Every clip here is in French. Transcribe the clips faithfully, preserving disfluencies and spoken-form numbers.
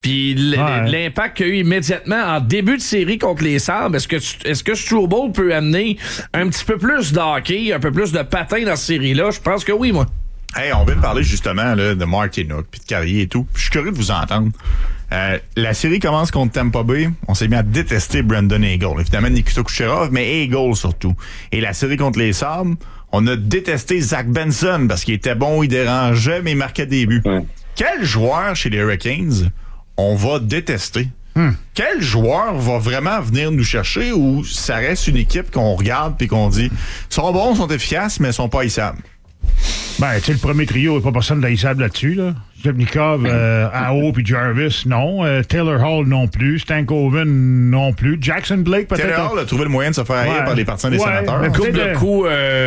Puis ouais. l'impact qu'il y a eu immédiatement en début de série contre les Sabres, est-ce que, tu, est-ce que Struble peut amener un petit peu plus de hockey, un peu plus de patin dans cette série-là? Je pense que oui, moi. Hey, on vient de parler justement là, de Martin Hook puis de Carrier et tout. Je suis curieux de vous entendre. Euh, la série commence contre Tampa Bay. On s'est mis à détester Brandon Hagel. Évidemment, Nikita Kucherov, mais Hagel surtout. Et la série contre les Sabres, on a détesté Zach Benson parce qu'il était bon, il dérangeait, mais il marquait des buts. Ouais. Quel joueur chez les Hurricanes on va détester? Hmm. Quel joueur va vraiment venir nous chercher ou ça reste une équipe qu'on regarde puis qu'on dit sont bons, sont efficaces, mais sont pas haïssables? Ben, tu sais, le premier trio, il n'y a pas personne d'haïssable là-dessus, là. Jebnikov, euh, Aho puis Jarvis, non. Euh, Taylor Hall, non plus. Stankoven, non plus. Jackson Blake, peut-être. Taylor Hall a trouvé le moyen de se faire haïr ouais. par les partisans des ouais. sénateurs. Un couple de coups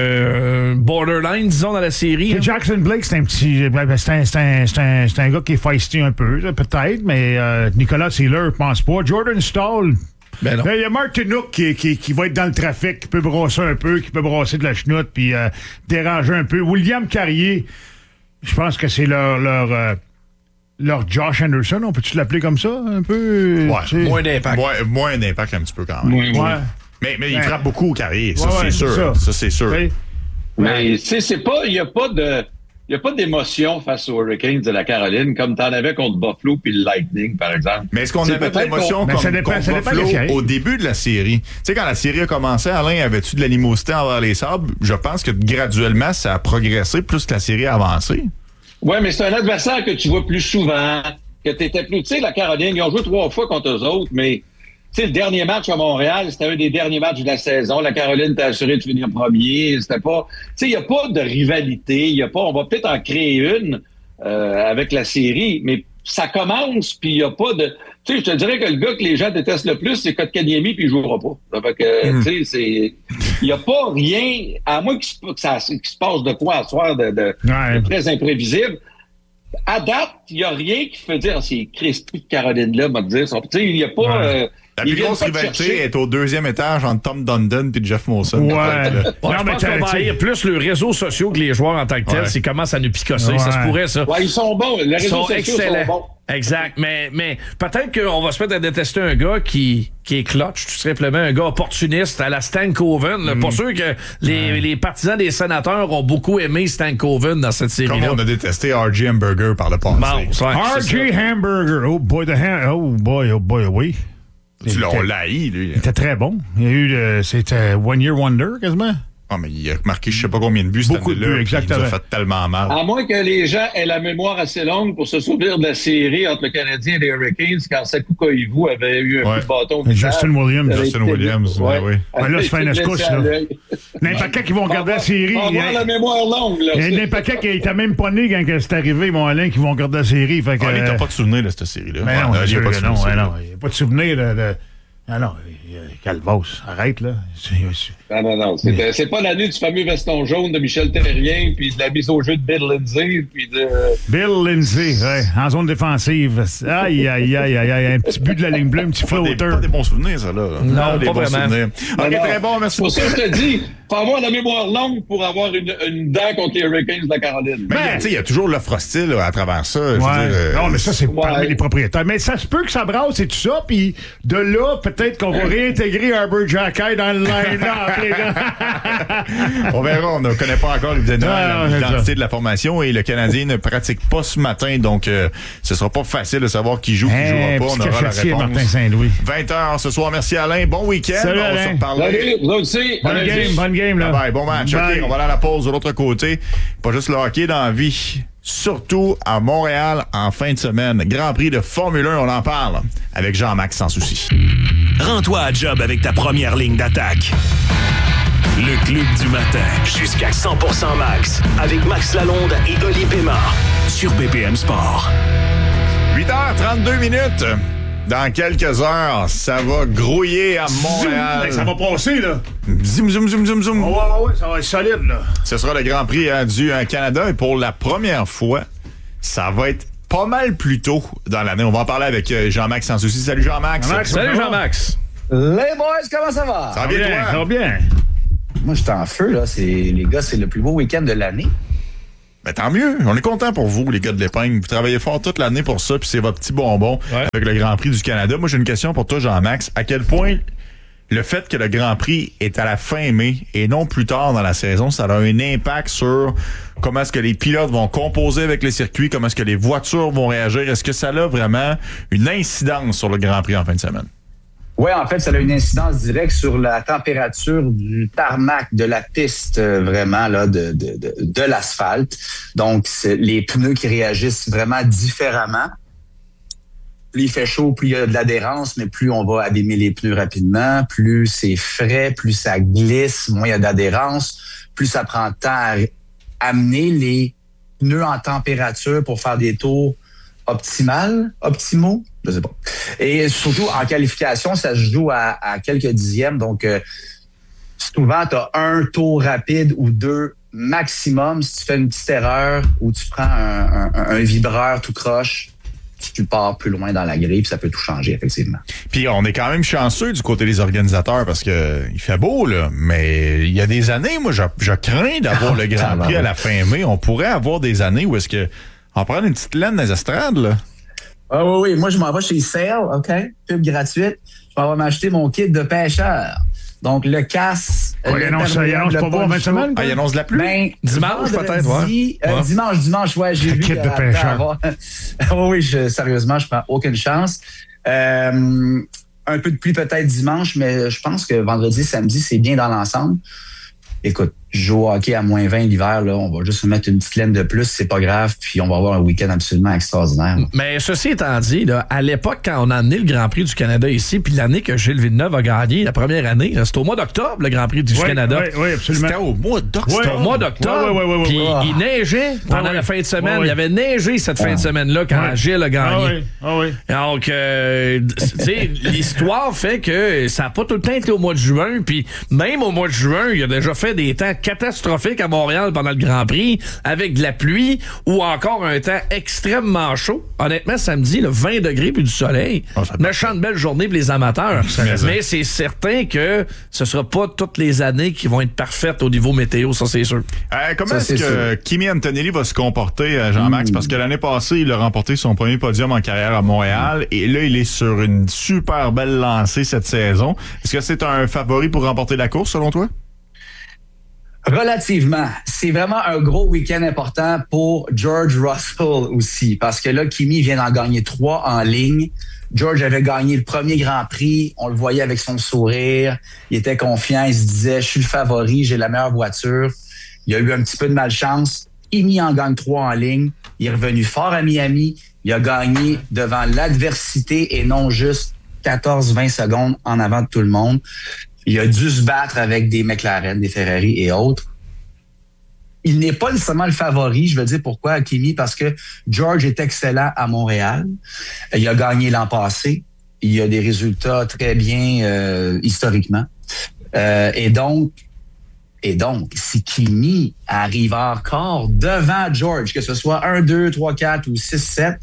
euh, borderline, disons, dans la série. Hein. Jackson Blake, c'est un petit... C'est un, c'est, un, c'est, un, c'est un gars qui est feisty un peu, là, peut-être, mais euh, Nicolas Seeler, je pense pas. Jordan Stahl... Ben non. Il y a Martin Hook qui, qui, qui va être dans le trafic, qui peut brasser un peu, qui peut brasser de la chenoute, puis euh, déranger un peu. William Carrier, je pense que c'est leur leur, euh, leur Josh Anderson, on peut-tu l'appeler comme ça, un peu? Ouais, t'sais? moins d'impact. Ouais, moins d'impact un petit peu quand même. Ouais. ouais. Mais, mais il ouais. frappe beaucoup au Carrier, ça, ouais, c'est, ouais, sûr. ça. ça c'est sûr. Okay. Mais tu sais, c'est pas, il n'y a pas de... Il n'y a pas d'émotion face aux Hurricanes de la Caroline comme tu en avais contre Buffalo puis le Lightning, par exemple. Mais est-ce qu'on c'est avait de l'émotion comme ça dépend, contre ça Buffalo au début de la série? Tu sais, quand la série a commencé, Alain, avais-tu de l'animosité envers les Sabres? Je pense que graduellement, ça a progressé plus que la série a avancé. Oui, mais c'est un adversaire que tu vois plus souvent, que tu étais plus... Tu sais, la Caroline, ils ont joué trois fois contre eux autres, mais... Tu sais, le dernier match à Montréal, c'était un des derniers matchs de la saison. La Caroline t'a assuré de finir premier. C'était pas... Tu sais, il n'y a pas de rivalité. Il y a pas... On va peut-être en créer une euh, avec la série, mais ça commence, puis il n'y a pas de... Tu sais, je te dirais que le gars que les gens détestent le plus, c'est Kotkaniemi, puis il ne jouera pas. Fait que, mm. tu sais, c'est... Il n'y a pas rien... À moins qu'il se, que ça, qu'il se passe de quoi à soir de, de, ouais. de très imprévisible. À date, il n'y a rien qui fait dire, c'est Christy de Caroline-là, m'a dire. Tu sais, il n'y a pas... Ouais. Euh, La plus grosse rivalité est au deuxième étage entre Tom Dundon et Jeff Molson. Ouais. ouais non, je mais pense qu'on va haïr plus les réseaux sociaux que les joueurs en tant que tels. Ouais. C'est comment ça nous picosser. Ouais. Ça se pourrait, ça. Ouais, ils sont bons. Les réseaux sont sociaux excellents. sont bons. Exact. Mais, mais peut-être qu'on va se mettre à détester un gars qui, qui est clutch, tout simplement un gars opportuniste à la Stankoven. Mm. Pas sûr que les, ouais. les partisans des sénateurs ont beaucoup aimé Stankoven dans cette série-là. Comme on a détesté R J Hamburger par le passé. Bon, R J Hamburger. Oh boy, the ham- oh boy, oh boy, oui. Tu l'as, on l'a haï, lui. Il était très bon. Il y a eu, euh, c'était One Year Wonder, quasiment. Ah, mais il a marqué je sais pas combien de buts cette année-là. Beaucoup de buts, exactement. Il nous a fait tellement mal. À moins que les gens aient la mémoire assez longue pour se souvenir de la série entre le Canadien et les Hurricanes quand Saku Koivu avait eu un ouais. coup de bâton. Justin Williams. Justin Williams, oui. Ouais. Ouais, là, c'est fin de couche, là. Il y a un paquet qui vont regarder la série. On va la mémoire longue, là. Il y a un paquet qui était même pas né quand c'est arrivé, mon Alain, qui vont regarder la série. Fait que, ah, il n'a pas de souvenir de cette série-là. Mais non, il n'y a pas de souvenir. Il n'y a pas de souvenir de... Ah non, Calvos, arrête, là. C'est, c'est... Non, non, non. C'est, mais... c'est pas l'année du fameux veston jaune de Michel Terrien, puis de la mise au jeu de Bill Lindsay, puis de... Bill Lindsay, ouais, en zone défensive. Aïe, aïe, aïe, aïe, aïe, un petit but de la ligne bleue, un petit flotteur. Pas, pas des bons souvenirs, ça, là. Non, non des pas bons vraiment. Souvenirs. Non, OK, non. très bon, merci beaucoup. Pour ça, je te dis, faut avoir la mémoire longue pour avoir une, une dent contre les Hurricanes de la Caroline. Mais, mais tu sais, il y a toujours l'offre hostile à travers ça. Ouais. Je veux dire, euh, non, mais ça, c'est ouais. parmi les propriétaires. Mais ça se peut que ça brasse et tout ça, puis de là, peut-être qu'on va réintégrer Arbor Jackay dans le line-up. On verra, on ne connaît pas encore évidemment ah, l'identité de la formation et le Canadien ne pratique pas ce matin, donc euh, ce sera pas facile de savoir qui joue, qui hey, jouera pas. On aura la réponse. Martin Saint-Louis. vingt heures ce soir. Merci Alain. Bon week-end. Salut, on va se reparler. Vous aussi. Bonne game, bonne game. Là. Bye bye, bon match. Bye. OK, on va aller à la pause de l'autre côté. Pas juste le hockey dans la vie. Surtout à Montréal en fin de semaine. Grand Prix de Formule un, on en parle avec Jean-Max sans souci. Rends-toi à job avec ta première ligne d'attaque. Le Club du matin. Jusqu'à cent pour cent max. Avec Max Lalonde et Oli Pémard. Sur B P M Sport. huit heures trente-deux minutes. Dans quelques heures, ça va grouiller à Montréal. Zoom, ça va passer, là. Zoom, zoom, zoom, zoom, zoom. Oh, ouais, ouais, ouais, ça va être solide, là. Ce sera le Grand Prix hein, du hein, Canada. Et pour la première fois, ça va être pas mal plus tôt dans l'année. On va en parler avec euh, Jean-Max sans souci. Salut Jean-Max. Jean-Max salut Jean-Max. Les boys, comment ça va? Ça va bien, bien toi? Ça va bien. Moi, j'étais en feu, là. C'est, les gars, c'est le plus beau week-end de l'année. Ben, tant mieux. On est content pour vous, les gars de l'épingle. Vous travaillez fort toute l'année pour ça, puis c'est votre petit bonbon ouais. avec le Grand Prix du Canada. Moi, j'ai une question pour toi, Jean-Max. À quel point le fait que le Grand Prix est à la fin mai et non plus tard dans la saison, ça a un impact sur comment est-ce que les pilotes vont composer avec le circuit, comment est-ce que les voitures vont réagir? Est-ce que ça a vraiment une incidence sur le Grand Prix en fin de semaine? Oui, en fait, ça a une incidence directe sur la température du tarmac, de la piste, euh, vraiment, là, de, de, de, de l'asphalte. Donc, c'est les pneus qui réagissent vraiment différemment. Plus il fait chaud, plus il y a de l'adhérence, mais plus on va abîmer les pneus rapidement, plus c'est frais, plus ça glisse, moins il y a d'adhérence, plus ça prend de temps à amener les pneus en température pour faire des tours optimales, optimaux, je sais pas. Et surtout, en qualification, ça se joue à, à quelques dixièmes. Donc, euh, souvent, tu as un tour rapide ou deux maximum. Si tu fais une petite erreur ou tu prends un, un, un vibreur tout croche, tu pars plus loin dans la grille, puis ça peut tout changer, effectivement. Puis on est quand même chanceux du côté des organisateurs parce que il fait beau, là, mais il y a des années, moi, je, je crains d'avoir le Grand Prix à la fin mai. On pourrait avoir des années où est-ce que on prend une petite laine dans les estrades, là. Ah oui, oui. Moi, je m'en vais chez Sail, OK? Pub gratuite. Je m'en vais m'acheter mon kit de pêcheur. Donc, le casse. Oh, il annonce, il annonce pas beau en vingt semaines? Ah, il annonce de la pluie? Ben, dimanche, peut-être, ouais. Euh, ouais. Dimanche, dimanche, ouais, j'ai le vu. kit de pêcheur. oui, oui, je, sérieusement, je prends aucune chance. Euh, un peu de pluie peut-être dimanche, mais je pense que vendredi, samedi, c'est bien dans l'ensemble. Écoute, je joue au hockey à moins vingt l'hiver, là, on va juste mettre une petite laine de plus, c'est pas grave, puis on va avoir un week-end absolument extraordinaire. Là. Mais ceci étant dit, là, à l'époque, quand on a amené le Grand Prix du Canada ici, puis l'année que Gilles Villeneuve a gagné, la première année, c'était au mois d'octobre, le Grand Prix du oui, Canada. Oui, oui, absolument. C'était au mois d'octobre. C'était au mois d'octobre. Oui, oui, oui, oui, puis oui. il neigeait pendant oui, la fin de semaine. oui, oui. Il avait neigé cette fin oui. de semaine-là quand oui. Gilles a gagné. Ah oui, ah oui. Donc, euh, tu sais, l'histoire fait que ça n'a pas tout le temps été au mois de juin, puis même au mois de juin, il a déjà fait des temps catastrophiques à Montréal pendant le Grand Prix, avec de la pluie ou encore un temps extrêmement chaud. Honnêtement, samedi, le vingt degrés puis du soleil. Oh, méchante belle journée pour les amateurs. Mais, mais c'est certain que ce sera pas toutes les années qui vont être parfaites au niveau météo, ça c'est sûr. Euh, comment ça, est-ce c'est que sûr. Kimi Antonelli va se comporter, Jean-Max? Mmh. Parce que l'année passée, il a remporté son premier podium en carrière à Montréal et là, il est sur une super belle lancée cette saison. Est-ce que c'est un favori pour remporter la course, selon toi? Relativement. C'est vraiment un gros week-end important pour George Russell aussi, parce que là, Kimi vient d'en gagner trois en ligne. George avait gagné le premier Grand Prix, on le voyait avec son sourire, il était confiant, il se disait « je suis le favori, j'ai la meilleure voiture ». Il a eu un petit peu de malchance. Kimi en gagne trois en ligne, il est revenu fort à Miami, il a gagné devant l'adversité et non juste quatorze vingt secondes en avant de tout le monde. Il a dû se battre avec des McLaren, des Ferrari et autres. Il n'est pas nécessairement le favori, je veux dire pourquoi, Kimi, parce que George est excellent à Montréal. Il a gagné l'an passé. Il a des résultats très bien euh, historiquement. Euh, et donc, et donc, si Kimi arrive encore devant George, que ce soit un, deux, trois, quatre ou six, sept,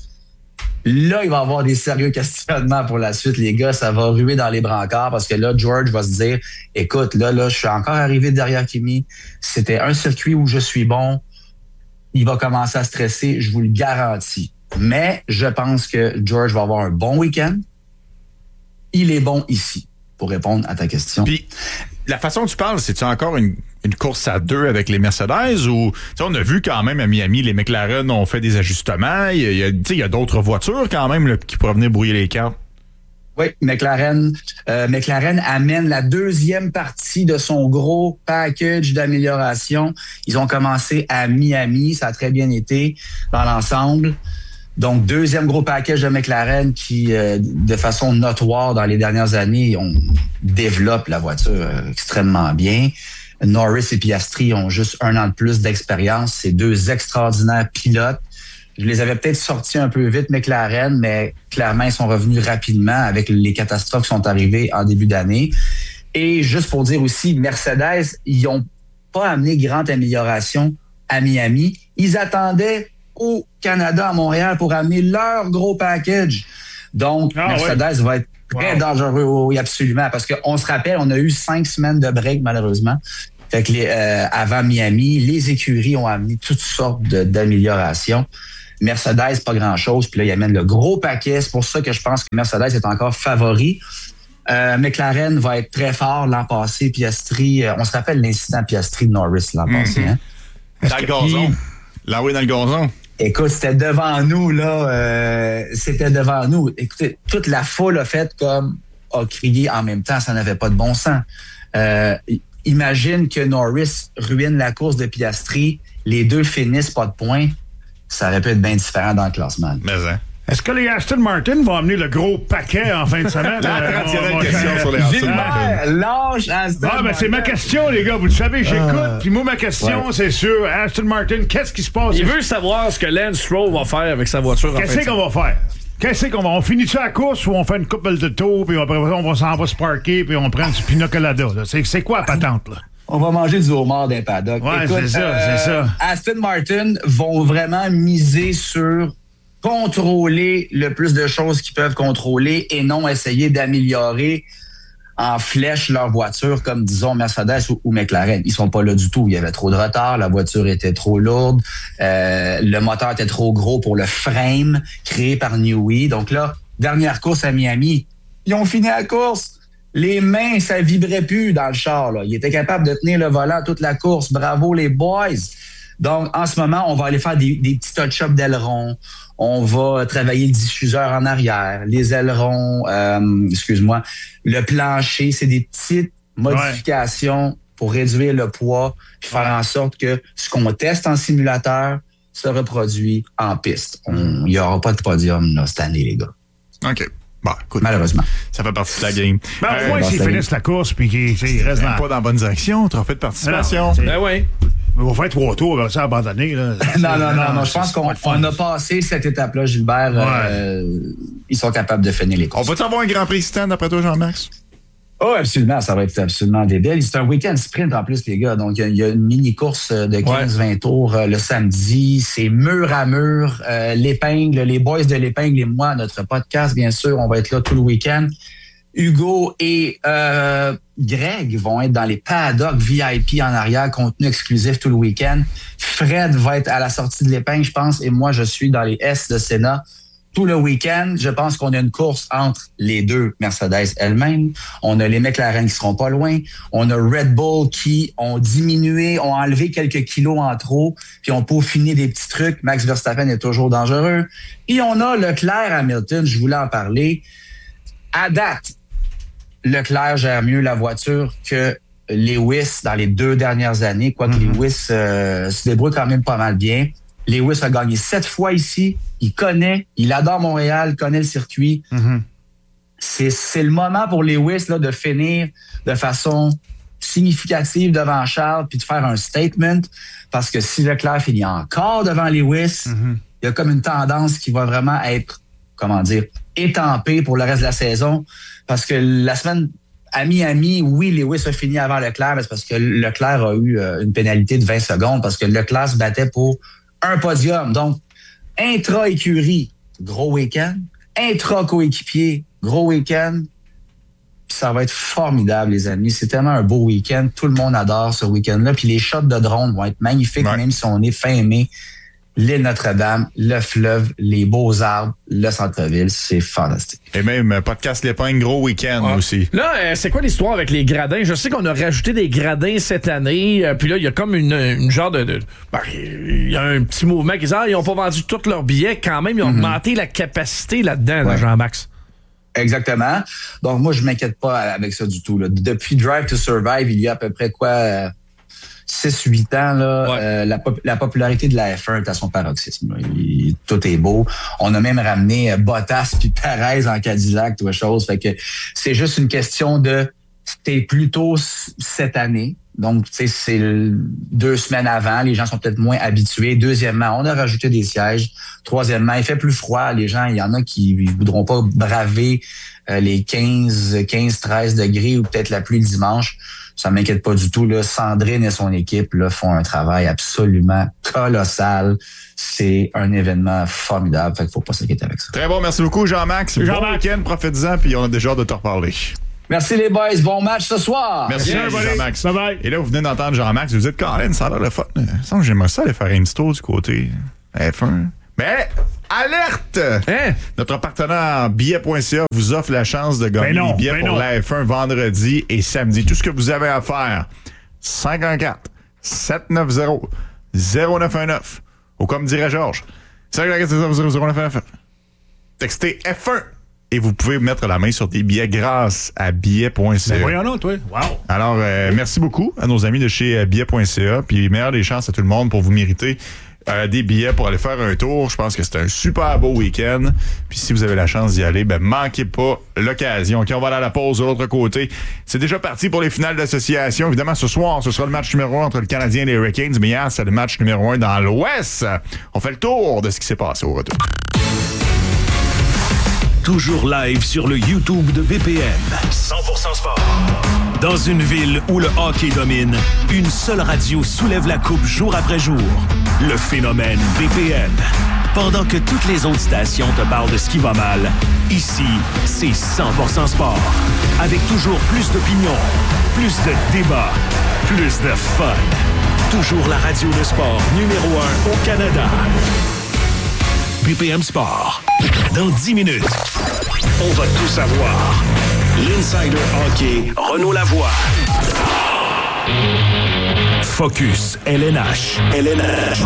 là, il va y avoir des sérieux questionnements pour la suite, les gars. Ça va ruer dans les brancards parce que là, George va se dire, écoute, là, là, je suis encore arrivé derrière Kimi. C'était un circuit où je suis bon. Il va commencer à stresser, je vous le garantis. Mais je pense que George va avoir un bon week-end. Il est bon ici, pour répondre à ta question. Puis, la façon dont tu parles, c'est-tu encore une, une course à deux avec les Mercedes ou on a vu quand même à Miami, les McLaren ont fait des ajustements. Il y a, il y a d'autres voitures quand même là, qui pourraient venir brouiller les cartes. Oui, McLaren, euh, McLaren amène la deuxième partie de son gros package d'amélioration. Ils ont commencé à Miami, ça a très bien été dans l'ensemble. Donc, deuxième gros package de McLaren qui, euh, de façon notoire dans les dernières années, on développe la voiture euh, extrêmement bien. Norris et Piastri ont juste un an de plus d'expérience. C'est deux extraordinaires pilotes. Je les avais peut-être sortis un peu vite, McLaren, mais clairement, ils sont revenus rapidement avec les catastrophes qui sont arrivées en début d'année. Et juste pour dire aussi, Mercedes, ils n'ont pas amené grande amélioration à Miami. Ils attendaient au Canada, à Montréal, pour amener leur gros package. Donc, ah, Mercedes ouais. va être très wow. dangereux, oui, absolument. Parce qu'on se rappelle, on a eu cinq semaines de break, malheureusement. Fait que les, euh, avant Miami, les écuries ont amené toutes sortes de, d'améliorations. Mercedes, pas grand-chose. Puis là, ils amènent le gros paquet. C'est pour ça que je pense que Mercedes est encore favori. Euh, McLaren va être très fort l'an passé. Piastri, euh, on se rappelle l'incident Piastri de Norris l'an mm-hmm. passé. Hein? Dans le gazon. L'envoyer dans le gazon. Écoute, c'était devant nous, là. Euh, c'était devant nous. Écoutez, toute la foule a fait comme a crié en même temps. Ça n'avait pas de bon sens. Euh, imagine que Norris ruine la course de Piastri. Les deux finissent pas de points. Ça aurait pu être bien différent dans le classement. Mais hein. Est-ce que les Aston Martin vont amener le gros paquet en fin de semaine? La trentième question sur les Aston Martin. Lâche Aston Ah, ben c'est ma question, les gars. Vous le savez, j'écoute. Puis moi, ma question, ouais. c'est sur Aston Martin. Qu'est-ce qui se passe? Il veut savoir ce que Lance Stroll va faire avec sa voiture. Qu'est-ce qu'on va faire? Qu'est-ce qu'on va? On finit ça à la course ou on fait une couple de tours, puis après on va s'en va se parker, puis on prend du pina colada? C'est, c'est quoi la patente, là? On va manger du homard d'un paddock. Ouais, Écoute, c'est ça, euh, c'est ça. Aston Martin vont vraiment miser sur contrôler le plus de choses qu'ils peuvent contrôler et non essayer d'améliorer en flèche leur voiture comme, disons, Mercedes ou, ou McLaren. Ils sont pas là du tout. Il y avait trop de retard, la voiture était trop lourde, euh, le moteur était trop gros pour le frame créé par Newey. Donc là, dernière course à Miami, ils ont fini la course. Les mains, ça vibrait plus dans le char. Là. Ils étaient capables de tenir le volant toute la course. Bravo les boys! Donc, en ce moment, on va aller faire des, des petits touch-ups d'ailerons. On va travailler le diffuseur en arrière, les ailerons, euh, excuse-moi, le plancher. C'est des petites modifications ouais. pour réduire le poids puis faire en sorte que ce qu'on teste en simulateur se reproduit en piste. Il n'y aura pas de podium là, cette année, les gars. OK. Bon, écoute, malheureusement. Ça fait partie de la game. Ben, au moins, euh, s'ils finissent la course puis qu'ils restent dans... pas dans la bonne direction, trophée de participation. Non, ben oui. On va faire trois tours, vers ça abandonné. Là. non, non, non, non. Je pense qu'on on a passé cette étape-là, Gilbert. Ouais. Euh, ils sont capables de finir les courses. On va-tu avoir un Grand Prix stand après toi, Jean-Max? Oh, absolument. Ça va être absolument débile. C'est un week-end sprint en plus, les gars. Donc, il y, y a une mini-course de quinze vingt ouais. tours euh, le samedi. C'est mur à mur. Euh, l'épingle, les boys de l'épingle et moi, notre podcast, bien sûr, on va être là tout le week-end. Hugo et euh, Greg vont être dans les paddocks V I P en arrière, contenu exclusif tout le week-end. Fred va être à la sortie de l'épingle, je pense, et moi, je suis dans les S de Sénat tout le week-end. Je pense qu'on a une course entre les deux Mercedes elles-mêmes. On a les McLaren qui seront pas loin. On a Red Bull qui ont diminué, ont enlevé quelques kilos en trop, puis ont peaufiné des petits trucs. Max Verstappen est toujours dangereux. Et on a Leclerc Hamilton, je voulais en parler. À date, Leclerc gère mieux la voiture que Lewis dans les deux dernières années, quoique mm-hmm. Lewis euh, se débrouille quand même pas mal bien. Lewis a gagné sept fois ici. Il connaît, il adore Montréal, connaît le circuit. Mm-hmm. C'est, c'est le moment pour Lewis là, de finir de façon significative devant Charles puis de faire un statement, parce que si Leclerc finit encore devant Lewis, mm-hmm. il y a comme une tendance qui va vraiment être, comment dire, étampée pour le reste de la saison. Parce que la semaine à Miami, oui, Lewis a fini avant Leclerc, mais c'est parce que Leclerc a eu euh, une pénalité de vingt secondes, parce que Leclerc se battait pour un podium. Donc, intra-écurie, gros week-end. Intra-coéquipier, gros week-end. Puis ça va être formidable, les amis. C'est tellement un beau week-end. Tout le monde adore ce week-end-là. Puis les shots de drone vont être magnifiques, ouais. même si on est fin mai. L'île Notre-Dame, le fleuve, les beaux arbres, le centre-ville, c'est fantastique. Et même podcast l'épingle, gros week-end ah. aussi. Là, euh, c'est quoi l'histoire avec les gradins? Je sais qu'on a rajouté des gradins cette année, euh, puis là, il y a comme une, une genre de... de ben, il y a un petit mouvement qui dit ah, ils n'ont pas vendu tous leurs billets, quand même, ils ont mm-hmm. augmenté la capacité là-dedans, ouais. là, Jean-Max. Exactement. Donc, moi, je m'inquiète pas avec ça du tout. Là. Depuis Drive to Survive, il y a à peu près quoi... Euh, six huit ans, là, ouais. euh, la, la popularité de la F un est à son paroxysme. Il, tout est beau. On a même ramené Bottas puis Perez en Cadillac, tout chose. Fait que c'est juste une question de c'était plutôt cette année. Donc, tu sais, c'est deux semaines avant. Les gens sont peut-être moins habitués. Deuxièmement, on a rajouté des sièges. Troisièmement, il fait plus froid. Les gens, il y en a qui ne voudront pas braver euh, les quinze, quinze, treize degrés ou peut-être la pluie le dimanche. Ça m'inquiète pas du tout. Là. Sandrine et son équipe là, font un travail absolument colossal. C'est un événement formidable. Fait qu'il faut pas s'inquiéter avec ça. Très bon. Merci beaucoup, Jean-Max. Jean-Max. Bon week-end, profitez-en, puis on a déjà hâte de te reparler. Merci les boys. Bon match ce soir. Merci, Merci Jean-Max. Bye bye. Et là, vous venez d'entendre Jean-Max. Vous dites, Colin, ça a l'air le fun. Il me semble que j'aimerais ça aller faire un petit tour du côté F un. Mais, alerte! Hein? Notre partenaire billet point c a vous offre la chance de gagner Ben non, des billets ben pour non. la F un vendredi et samedi. Tout ce que vous avez à faire, cinq un quatre, sept neuf zéro, zéro neuf un neuf. Ou comme dirait Georges, cinq un quatre, sept neuf zéro, zéro neuf un neuf. Textez F un et vous pouvez mettre la main sur des billets grâce à billet point c a. Ben voyons donc, toi. Wow. Alors, euh, merci beaucoup à nos amis de chez euh, billet point c a. Puis, meilleure des chances à tout le monde pour vous mériter euh, des billets pour aller faire un tour. Je pense que c'est un super beau week-end. Puis, si vous avez la chance d'y aller, ben manquez pas l'occasion. OK, on va aller à la pause de l'autre côté. C'est déjà parti pour les finales d'association. Évidemment, ce soir, ce sera le match numéro un entre le Canadien et les Hurricanes. Mais hier, c'est le match numéro un dans l'Ouest. On fait le tour de ce qui s'est passé au retour. Toujours live sur le YouTube de B P M. cent pour cent sport. Dans une ville où le hockey domine, une seule radio soulève la coupe jour après jour. Le phénomène B P M. Pendant que toutes les autres stations te parlent de ce qui va mal, ici, c'est cent pour cent sport. Avec toujours plus d'opinions, plus de débats, plus de fun. Toujours la radio de sport numéro un au Canada. B P M Sport. Dans dix minutes, on va tout savoir. L'Insider Hockey, Renaud Lavoie. Focus, L N H. L N H.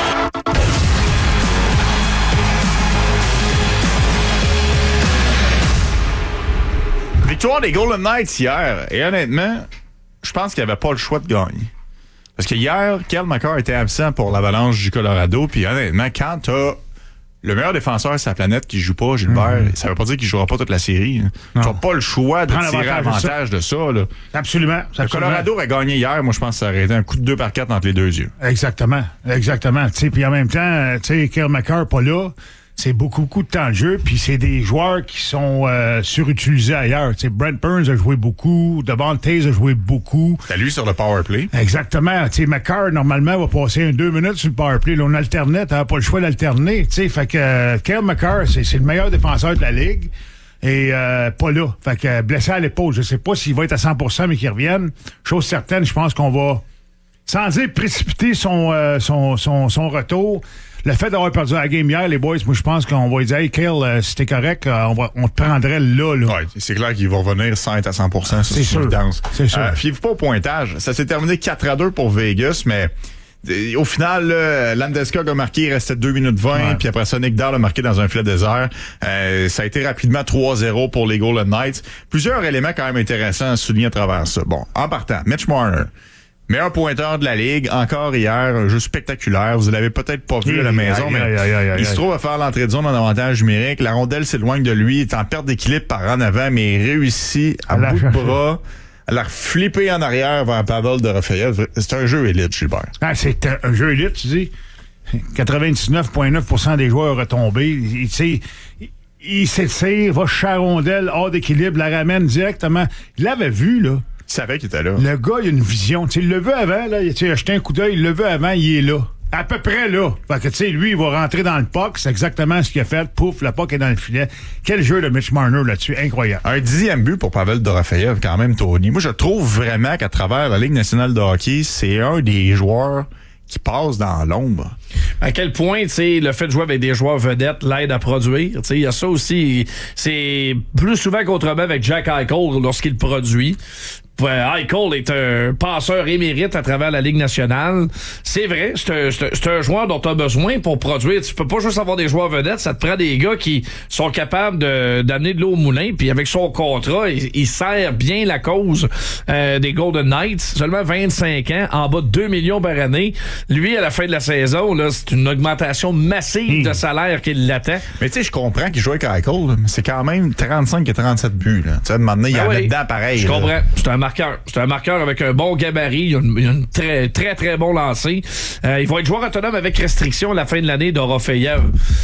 Victoire des Golden Knights hier. Et honnêtement, je pense qu'il n'y avait pas le choix de gagner. Parce que hier, Cale Makar était absent pour l'Avalanche du Colorado. Puis honnêtement, quand t'as le meilleur défenseur de sa planète qui joue pas, Gilbert, mm-hmm. ça veut pas dire qu'il jouera pas toute la série. Tu n'as pas le choix de Prends tirer avantage de ça. De ça là. Absolument. Le absolument. Colorado aurait gagné hier. Moi, je pense que ça aurait été un coup de deux par quatre entre les deux yeux. Exactement. Exactement. Puis en même temps, tu sais, Cale Makar pas là. C'est beaucoup, beaucoup de temps de jeu, puis c'est des joueurs qui sont euh, surutilisés ailleurs. T'sais, Brent Burns a joué beaucoup, Devon Taze a joué beaucoup. T'as lui sur le power play. Exactement. T'sais, Makar, normalement, va passer un deux minutes sur le power play. Là, on alternait, t'avais pas le choix d'alterner. T'sais, fait que euh, Cale Makar, c'est, c'est le meilleur défenseur de la Ligue. Et euh, pas là. Fait que euh, blessé à l'épaule. Je sais pas s'il va être à cent pour cent, mais qu'il revienne. Chose certaine, je pense qu'on va, sans dire précipiter son, euh, son, son, son retour. Le fait d'avoir perdu la game hier, les boys, moi, je pense qu'on va lui dire, hey, Cale, euh, si t'es correct, euh, on, va, on te prendrait là, là. Ouais, c'est clair qu'il va revenir sans être à cent pour cent. C'est sûr. C'est sûr. Euh, fiez-vous pas au pointage. Ça s'est terminé quatre à deux pour Vegas, mais euh, au final, là, Landeskog a marqué, il restait deux minutes vingt, ouais. Puis après ça, Nick Dahl a marqué dans un filet désert. Euh, ça a été rapidement trois zéro pour les Golden Knights. Plusieurs éléments quand même intéressants à souligner à travers ça. Bon, en partant, Mitch Marner. Meilleur pointeur de la Ligue, encore hier, un jeu spectaculaire. Vous l'avez peut-être pas vu à la maison, mais aïe, aïe, aïe, aïe, il se trouve à faire l'entrée de zone en avantage numérique. La rondelle s'éloigne de lui, il est en perte d'équilibre par en avant, mais il réussit à bout de bras à la flipper en arrière vers Pavel Dorofeyev. C'est un jeu élite, Gilbert. Ah, c'est un, un jeu élite, tu dis. quatre-vingt-dix-neuf virgule neuf pour cent des joueurs retombés. Il, il, il s'étire, va chercher la rondelle, hors d'équilibre, la ramène directement. Il l'avait vu, là. Il savait qu'il était là. Le gars, il a une vision. T'sais, il l'a vu avant, là. Il a jeté un coup d'œil, il l'a vu avant, il est là. À peu près là. Fait que, tu sais, lui, il va rentrer dans le puck. C'est exactement ce qu'il a fait. Pouf, le puck est dans le filet. Quel jeu de Mitch Marner là-dessus. Incroyable. Un dixième but pour Pavel Dorofeyev, quand même, Tony. Moi, je trouve vraiment qu'à travers la Ligue nationale de hockey, c'est un des joueurs qui passe dans l'ombre. À quel point, tu sais, le fait de jouer avec des joueurs vedettes l'aide à produire. Tu sais, il y a ça aussi. C'est plus souvent qu'autrement avec Jack Eichel lorsqu'il produit. Eichel est un passeur émérite à travers la Ligue nationale. C'est vrai, c'est un, c'est un, c'est un joueur dont tu as besoin pour produire. Tu peux pas juste avoir des joueurs vedettes, ça te prend des gars qui sont capables de, d'amener de l'eau au moulin. Puis avec son contrat, il, il sert bien la cause euh, des Golden Knights. Seulement vingt-cinq ans, en bas de deux millions par année. Lui, à la fin de la saison, là, c'est une augmentation massive mmh. de salaire qui l'attend. Mais tu sais, je comprends qu'il joue avec Eichel, mais c'est quand même trente-cinq et trente-sept buts. Là. Tu sais, à un moment donné, il y en a dedans pareil. Je comprends. C'est un marqueur. C'est un marqueur avec un bon gabarit. Il a une, il a une très, très, très bon lancer. Euh, il va être joueur autonome avec restriction à la fin de l'année d'Orofeyev.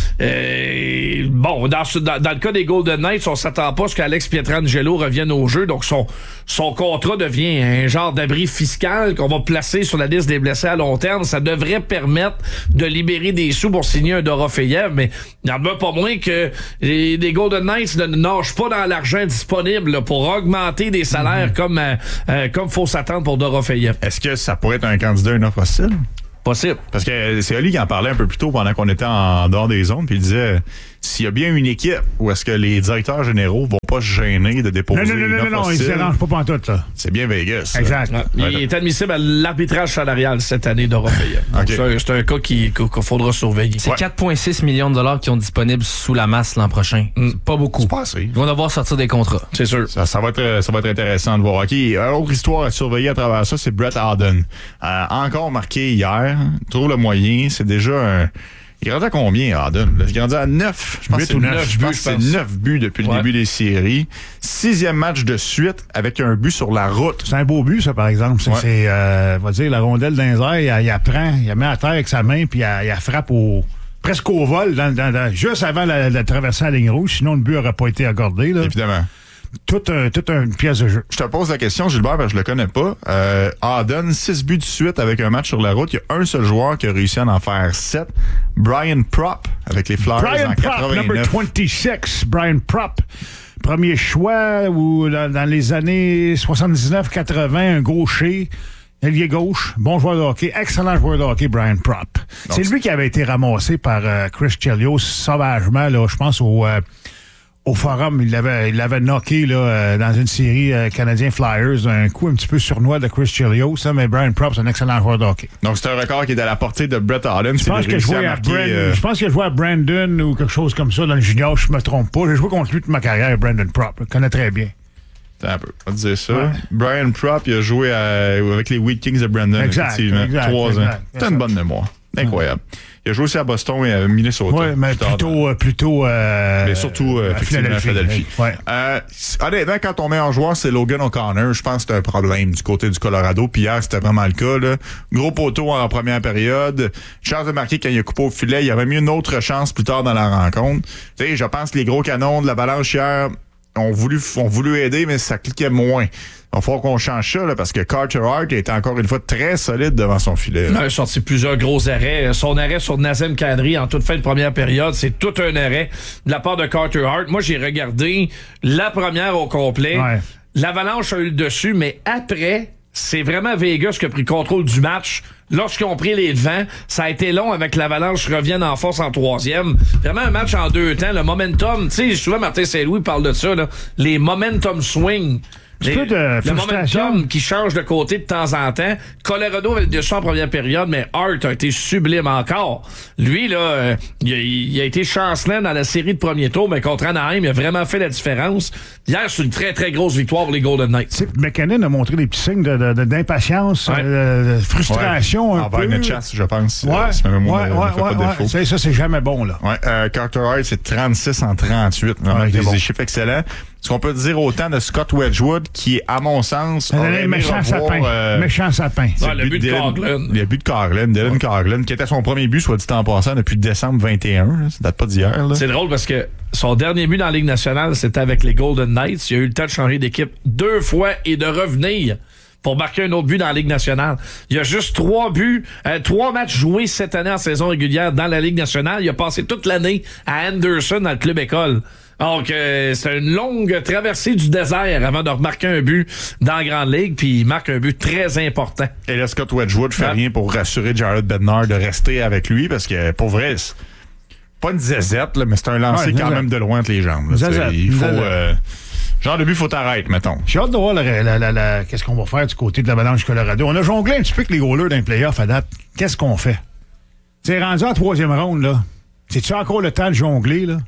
Euh, bon, dans, dans, dans le cas des Golden Knights, on s'attend pas à ce qu'Alex Pietrangelo revienne au jeu. Donc, son, son contrat devient un genre d'abri fiscal qu'on va placer sur la liste des blessés à long terme. Ça devrait permettre de libérer des sous pour signer un Dorofeyev, mais il n'y en a pas moins que les, les Golden Knights ne nagent pas dans l'argent disponible là, pour augmenter des salaires mm-hmm. comme euh, euh, comme faut s'attendre pour Dorofeyev. Est-ce que ça pourrait être un candidat à une offre hostile? Possible. Parce que c'est Oli qui en parlait un peu plus tôt pendant qu'on était en dehors des zones, puis il disait s'il y a bien une équipe où est-ce que les directeurs généraux vont pas se gêner de déposer non, non, non, une offre non, non, hostile, ils ne s'arrangent pas pantoute, là. C'est bien Vegas. Exact. Ouais, il ouais. est admissible à l'arbitrage salarial cette année d'Orofeyev. Okay. C'est, un, c'est un cas qui, qu'il faudra surveiller. C'est ouais. quatre virgule six millions de dollars qui ont disponibles sous la masse l'an prochain. Mm. C'est pas beaucoup. C'est pas assez. Ils vont devoir sortir des contrats. C'est sûr. Ça, ça, va être, ça va être intéressant de voir. OK, une autre histoire à surveiller à travers ça, c'est Brett Howden. Euh, encore marqué hier. Trouve le moyen. C'est déjà un... Il est rendu à combien, Howden? Il est rendu à neuf. Je pense que c'est neuf buts. Je pense que c'est neuf buts depuis ouais. le début des séries. Sixième match de suite avec un but sur la route. C'est un beau but, ça, par exemple. C'est, ouais. c'est euh, on va dire, la rondelle dans les airs, il, il la prend, il la met à terre avec sa main, puis il, il la frappe au... presque au vol, dans, dans, dans, juste avant la, la traversée à la ligne rouge. Sinon, le but n'aurait pas été accordé. Là. Évidemment. Toute un, toute une pièce de jeu. Je te pose la question, Gilbert, parce que je le connais pas. Euh, Howden, six buts de suite avec un match sur la route. Il y a un seul joueur qui a réussi à en faire sept. Brian Propp, avec les Flyers Brian en Propp, quatre-vingt-neuf. number vingt-six, Brian Propp. Premier choix ou dans, dans les années soixante-dix-neuf quatre-vingts, un gaucher. Ailier gauche, bon joueur de hockey, excellent joueur de hockey, Brian Propp. Donc, c'est lui qui avait été ramassé par euh, Chris Chelios sauvagement, là, je pense, au... Euh, Au forum, il l'avait, il l'avait knocké là, euh, dans une série euh, Canadien Flyers, un coup un petit peu sournois de Chris Chelios, ça, mais Brian Propp, c'est un excellent joueur de hockey. Donc c'est un record qui est à la portée de Brett Howden. Je pense, que je, à marquer, Brand, euh... je pense qu'il a joué à Brandon ou quelque chose comme ça dans le junior, je me trompe pas. J'ai joué contre lui toute ma carrière, Brandon Propp, je le connais très bien. Attends un peu, on va te dire ça. Ouais. Brian Propp, il a joué à, avec les Wheat Kings de Brandon, exact, effectivement. Exact, Trois exact, ans. T'as une bonne mémoire. Incroyable. Il a joué aussi à Boston et à Minnesota. Oui, mais plutôt... Euh, plutôt euh, mais surtout, euh, effectivement, à Philadelphie. Ouais. Euh, honnêtement, quand on met en joueur, c'est Logan O'Connor. Je pense que c'est un problème du côté du Colorado. Puis hier, c'était vraiment le cas. Là. Gros poteau en première période. Chance de marquer quand il a coupé au filet. Il y aurait mis une autre chance plus tard dans la rencontre. Tu sais, je pense que les gros canons de l'Avalanche hier ont voulu, ont voulu aider, mais ça cliquait moins. Il va falloir qu'on change ça, là, parce que Carter Hart était encore une fois très solide devant son filet. Il a sorti plusieurs gros arrêts. Son arrêt sur Nazem Kadri en toute fin de première période, c'est tout un arrêt de la part de Carter Hart. Moi, j'ai regardé la première au complet. Ouais. L'Avalanche a eu le dessus, mais après, c'est vraiment Vegas qui a pris le contrôle du match. Lorsqu'ils ont pris les devants, ça a été long avec l'Avalanche revienne en force en troisième. Vraiment un match en deux temps. Le momentum, tu sais, souvent Martin Saint-Louis parle de ça, là. Les momentum swing. Les, peu de le momentum qui change de côté de temps en temps. Colorado avait le dessus en première période, mais Hart a été sublime encore. Lui, là, euh, il, a, il a été chancelant dans la série de premier tour, mais contre Anaheim, il a vraiment fait la différence. Hier, c'est une très, très grosse victoire pour les Golden Knights. McKinnon a montré des petits signes de, de, de, d'impatience, ouais. euh, de frustration ouais. un Envers peu. Envers chasse, je pense. Ouais, euh, c'est même ouais, ouais, ouais, ouais. Défaut. Ça, ça, c'est jamais bon, là. Ouais, euh, Carter Hart, c'est trente-six en trente-huit. Ouais, des bon. chiffres excellents. Ce qu'on peut dire autant de Scott Wedgwood, qui est, à mon sens, un méchant sapin. Euh, méchant sapin. Ouais, le but de Coghlan. Le but de Coghlan, Dylan ouais. Coghlan, qui était son premier but, soit dit en passant, depuis décembre vingt et un. Là. Ça date pas d'hier. Là. C'est drôle parce que son dernier but dans la Ligue nationale, c'était avec les Golden Knights. Il a eu le temps de changer d'équipe deux fois et de revenir pour marquer un autre but dans la Ligue nationale. Il y a juste trois buts, euh, trois matchs joués cette année en saison régulière dans la Ligue nationale. Il a passé toute l'année à Anderson dans le club école. Donc, euh, c'est une longue traversée du désert avant de remarquer un but dans la Grande Ligue, puis il marque un but très important. Et là, Scott Wedgwood fait ouais. rien pour rassurer Jared Bednar de rester avec lui, parce que, pour vrai, c'est pas une zézette, là, mais c'est un lancer ouais, quand même de loin entre les jambes. Là, il faut... Euh, genre de but, faut t'arrêter, mettons. J'ai hâte de voir la, la, la, la, qu'est-ce qu'on va faire du côté de l'Avalanche Colorado. On a jonglé un petit peu avec les goalers d'un playoff à date. Qu'est-ce qu'on fait? C'est rendu en troisième ronde, là. C'est-tu encore le temps de jongler, là?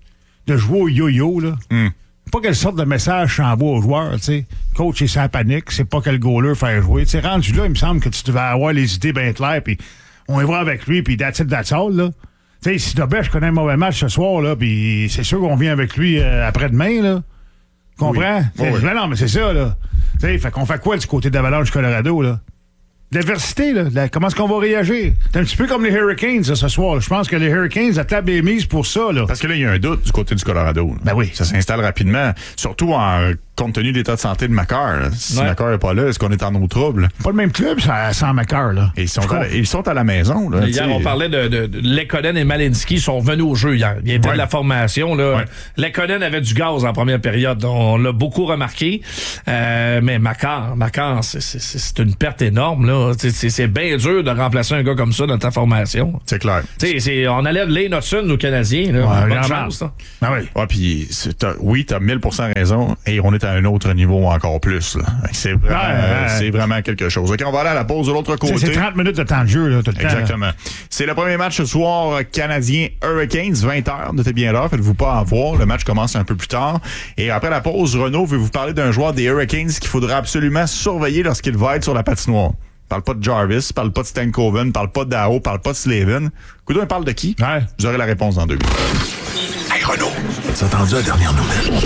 De jouer au yo-yo, là. Mm. Pas quelle sorte de message j'envoie aux joueurs, tu sais. Coach, c'est sa panique, c'est pas quel goaler faire jouer. Tu sais, rendu là, il me semble que tu devais avoir les idées bien claires, puis on y va avec lui, puis that's it, that's all, là. Tu sais, si Dobé, je connais un mauvais match ce soir, là, puis c'est sûr qu'on vient avec lui euh, après-demain, là. Comprends? Oui. Oh, oui. Non, mais c'est ça, là. Tu sais, fait qu'on fait quoi du côté de l'Avalanche Colorado, là? L'adversité, là, la, comment est-ce qu'on va réagir? C'est un petit peu comme les Hurricanes, là, ce soir. Je pense que les Hurricanes, la table est mise pour ça, là. Parce que là, il y a un doute du côté du Colorado. Là. Ben oui. Ça s'installe rapidement, surtout en compte tenu de l'état de santé de Makar. Si ouais. Makar n'est pas là, est-ce qu'on est en eau trouble? Pas le même club, ça, sans Makar, là. Et ils sont, à la, ils sont à la maison, là. Hier, on parlait de, de, de Lekkonen et Malinski sont venus au jeu hier. Ils étaient ouais. de la formation, là. Ouais. Lekkonen avait du gaz en première période. On l'a beaucoup remarqué. Euh, mais Makar, Makar, c'est, c'est, c'est une perte énorme, là. C'est, c'est, c'est bien dur de remplacer un gars comme ça dans ta formation. C'est clair. C'est, c'est, on allait de Lane Hudson aux Canadiens, là. Ouais, bonne chance, ça. Ah oui. Ouais, puis t'as, oui, t'as mille pour cent raison. Et on est à un autre niveau encore plus, là. C'est vraiment, ouais, ouais. c'est vraiment quelque chose. OK, on va aller à la pause de l'autre côté. C'est, c'est trente minutes de temps de jeu, là, tout le temps. Exactement. Là. C'est le premier match ce soir canadien Hurricanes, vingt heures. Notez bien l'heure, faites-vous pas avoir. Le match commence un peu plus tard. Et après la pause, Renaud veut vous parler d'un joueur des Hurricanes qu'il faudra absolument surveiller lorsqu'il va être sur la patinoire. Parle pas de Jarvis, parle pas de Stankoven, parle pas d'Ao, parle pas de Slavin. Coudon, il parle de qui? Ouais. Vous aurez la réponse dans deux minutes. Hey Renaud, t'as entendu la dernière nouvelle?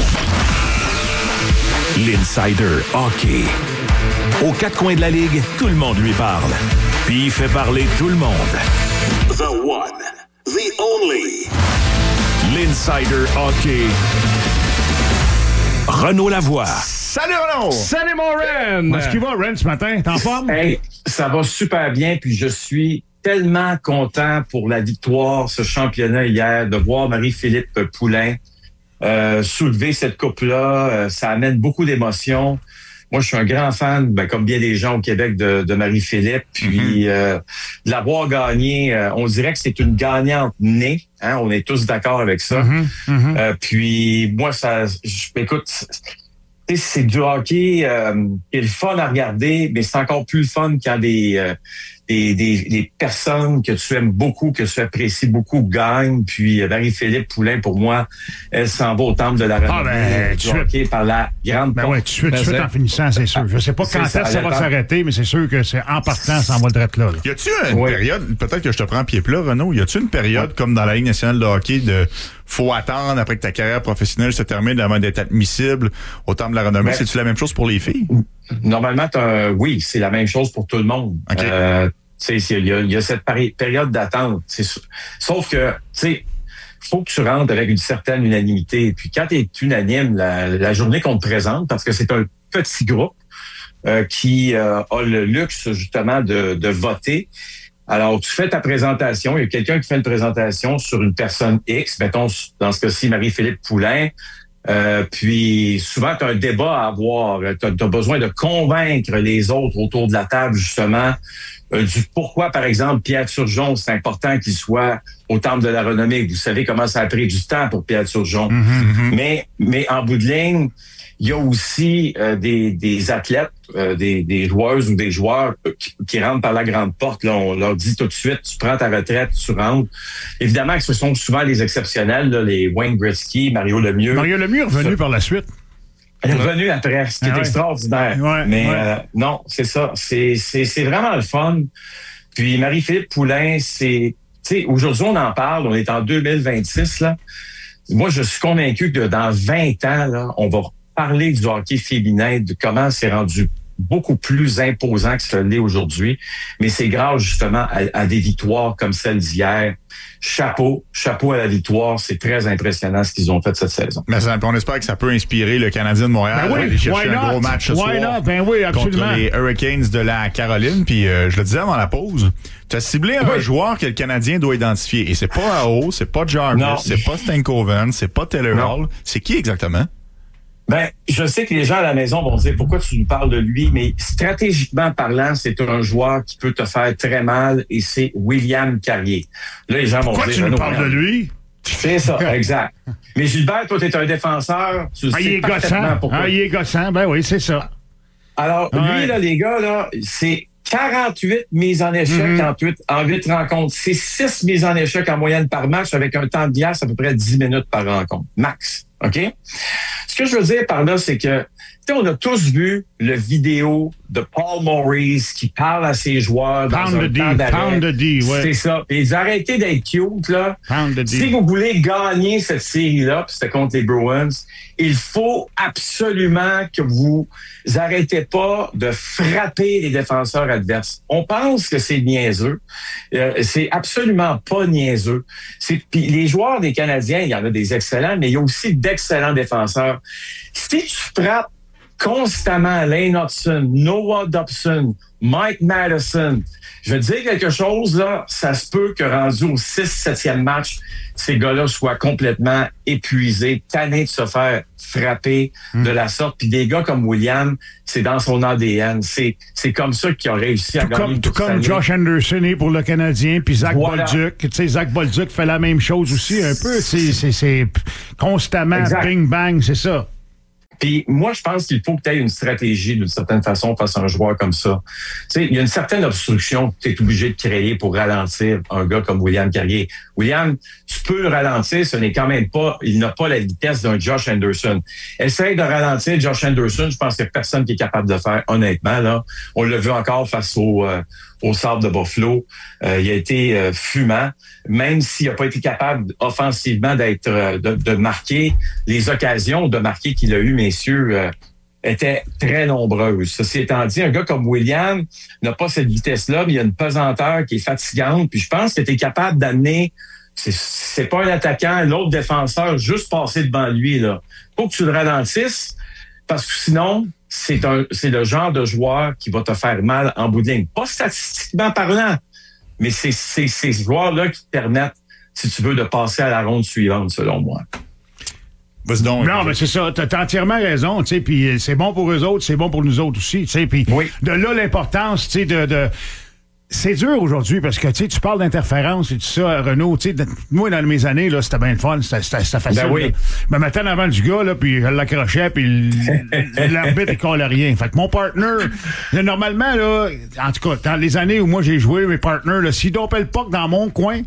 L'Insider Hockey. Aux quatre coins de la Ligue, tout le monde lui parle. Puis il fait parler tout le monde. The one, the only. L'Insider Hockey. Renaud Lavoie. Salut Renaud! Salut mon Ren! Est-ce qu'il va, Ren, ce matin? T'es en forme? Hey, ça va super bien, puis je suis tellement content pour la victoire, ce championnat hier, de voir Marie-Philippe Poulin euh, soulever cette coupe-là. Euh, ça amène beaucoup d'émotions. Moi, je suis un grand fan, ben, comme bien des gens au Québec, de, de Marie-Philippe. Puis, mm-hmm. euh, de l'avoir gagné, euh, on dirait que c'est une gagnante née. Hein? On est tous d'accord avec ça. Mm-hmm. Mm-hmm. Euh, puis, moi, ça, je, écoute, c'est du hockey euh, qui est le fun à regarder, mais c'est encore plus le fun quand des, euh, des, des, des personnes que tu aimes beaucoup, que tu apprécies beaucoup gagnent. Puis euh, Marie-Philippe Poulin, pour moi, elle s'en va au temple de la renommée ah ben, du hockey par la grande ben porte. ouais, tu fais, tu fais en finissant, c'est sûr. Je sais pas quand est-ce que ça va s'arrêter, mais c'est sûr que c'est en partant, ça en va le direct là, là. Y a-tu une ouais. période, peut-être que je te prends pied plat, Renaud, y a-tu une période ouais. comme dans la Ligue nationale de hockey de faut attendre après que ta carrière professionnelle se termine avant d'être admissible au temple de la renommée? Ben, c'est-tu la même chose pour les filles? Normalement, t'as, oui, c'est la même chose pour tout le monde. Okay. Euh, tu sais, il y a, y a cette pari- période d'attente. C'est, sauf que, tu sais, faut que tu rentres avec une certaine unanimité. Puis quand tu es unanime, la, la journée qu'on te présente, parce que c'est un petit groupe euh, qui euh, a le luxe justement de, de voter. Alors, tu fais ta présentation, il y a quelqu'un qui fait une présentation sur une personne X, mettons, dans ce cas-ci, Marie-Philippe Poulin. Euh, puis, souvent, tu as un débat à avoir. Tu as besoin de convaincre les autres autour de la table, justement, euh, du pourquoi, par exemple, Pierre Turgeon, c'est important qu'il soit au temple de la renommée. Vous savez comment ça a pris du temps pour Pierre Turgeon. Mm-hmm. Mais, mais en bout de ligne, il y a aussi euh, des, des athlètes, euh, des, des joueuses ou des joueurs qui, qui rentrent par la grande porte. Là, on leur dit tout de suite, tu prends ta retraite, tu rentres. Évidemment que ce sont souvent les exceptionnels, là, les Wayne Gretzky, Mario Lemieux. Mario Lemieux est revenu ça, par la suite. Il est revenu après, ce qui ah est ouais. extraordinaire. Ouais, Mais ouais. Euh, non, c'est ça. C'est, c'est, c'est vraiment le fun. Puis Marie-Philippe Poulin, c'est... Tu sais, aujourd'hui, on en parle, on est en deux mille vingt-six, là. Moi, je suis convaincu que dans vingt ans, là, on va parler du hockey féminin, de comment c'est rendu beaucoup plus imposant que ce l'est aujourd'hui. Mais c'est grâce justement à, à des victoires comme celle d'hier. Chapeau, chapeau à la victoire. C'est très impressionnant ce qu'ils ont fait cette saison. Mais ça, on espère que ça peut inspirer le Canadien de Montréal ben oui, à aller chercher un gros match ce why soir not? Ben oui, absolument. contre les Hurricanes de la Caroline. Puis euh, je le disais avant la pause, tu as ciblé un oui. joueur que le Canadien doit identifier. Et c'est pas Ao, c'est pas Jarvis, non. c'est pas Stankoven, c'est pas Taylor Hall. C'est qui exactement? Ben, je sais que les gens à la maison vont dire pourquoi tu nous parles de lui, mais stratégiquement parlant, c'est un joueur qui peut te faire très mal et c'est William Carrier. Là, les gens pourquoi vont dire... Pourquoi tu nous parles de lui? C'est ça, exact. Mais Gilbert, toi, t'es un défenseur. Tu ah, sais il est gossant. Pourquoi. Ah, il est gossant. Ben oui, c'est ça. Alors, ouais. lui, là, les gars, là, c'est quarante-huit mises en échec mm-hmm. en, huit, en huit rencontres. C'est six mises en échec en moyenne par match avec un temps de glace à peu près dix minutes par rencontre. Max. OK? Ce que je veux dire par là, c'est que on a tous vu le vidéo de Paul Maurice qui parle à ses joueurs dans Pound un the temps D, d'arrêt. Pound the D, ouais. C'est ça. Et ils arrêtez d'être cute, là. Pound the D. Si vous voulez gagner cette série-là, puis c'était contre les Bruins, il faut absolument que vous arrêtez pas de frapper les défenseurs adverses. On pense que c'est niaiseux. Euh, c'est absolument pas niaiseux. C'est, puis les joueurs des Canadiens, il y en a des excellents, mais il y a aussi d'excellents défenseurs. Si tu frappes constamment Lane Hudson, Noah Dobson, Mike Madison. Je veux dire quelque chose, là, ça se peut que rendu au six septième match, ces gars-là soient complètement épuisés, tannés de se faire frapper mm. de la sorte. Puis des gars comme William, c'est dans son A D N. C'est, c'est comme ça qu'il a réussi à tout gagner. Comme, tout comme Josh Anderson est pour le Canadien, puis Zach voilà. Bolduc. Tu sais, Zach Bolduc fait la même chose aussi un peu. C'est, c'est, c'est constamment exact. Bing-bang, c'est ça. Puis moi, je pense qu'il faut que tu aies une stratégie d'une certaine façon face à un joueur comme ça. Tu sais, il y a une certaine obstruction que tu es obligé de créer pour ralentir un gars comme William Carrier. William, tu peux le ralentir, ce n'est quand même pas, il n'a pas la vitesse d'un Josh Anderson. Essaye de ralentir Josh Anderson, je pense qu'il n'y a personne qui est capable de faire, honnêtement, là. On l'a vu encore face au, euh, au Sabre de Buffalo. Euh, il a été euh, fumant, même s'il n'a pas été capable offensivement d'être euh, de, de marquer. Les occasions de marquer qu'il a eues, messieurs, euh, étaient très nombreuses. Ceci étant dit, un gars comme William n'a pas cette vitesse-là, mais il y a une pesanteur qui est fatigante. Puis je pense que tu es capable d'amener, c'est, c'est pas un attaquant, l'autre défenseur, juste passer devant lui, là. Faut que tu le ralentisses, parce que sinon, c'est un, c'est le genre de joueur qui va te faire mal en bout de ligne. Pas statistiquement parlant, mais c'est, c'est ces joueurs-là qui te permettent, si tu veux, de passer à la ronde suivante, selon moi. Donc, non, mais c'est ça. T'as, t'as entièrement raison, tu sais. Puis c'est bon pour eux autres, c'est bon pour nous autres aussi, tu sais. Puis oui. de là l'importance, tu sais, de, de c'est dur aujourd'hui parce que tu sais, tu parles d'interférence et tout ça, Renaud. Tu sais, moi dans mes années là, c'était bien le fun, c'était, c'était, c'était facile. Ben oui. Mais maintenant avant du gars là, puis je l'accrochais, puis l'arbitre il colle rien. Fait que mon partner, là, normalement là, en tout cas dans les années où moi j'ai joué, mes partners là, s'ils dopaient le puck dans mon coin.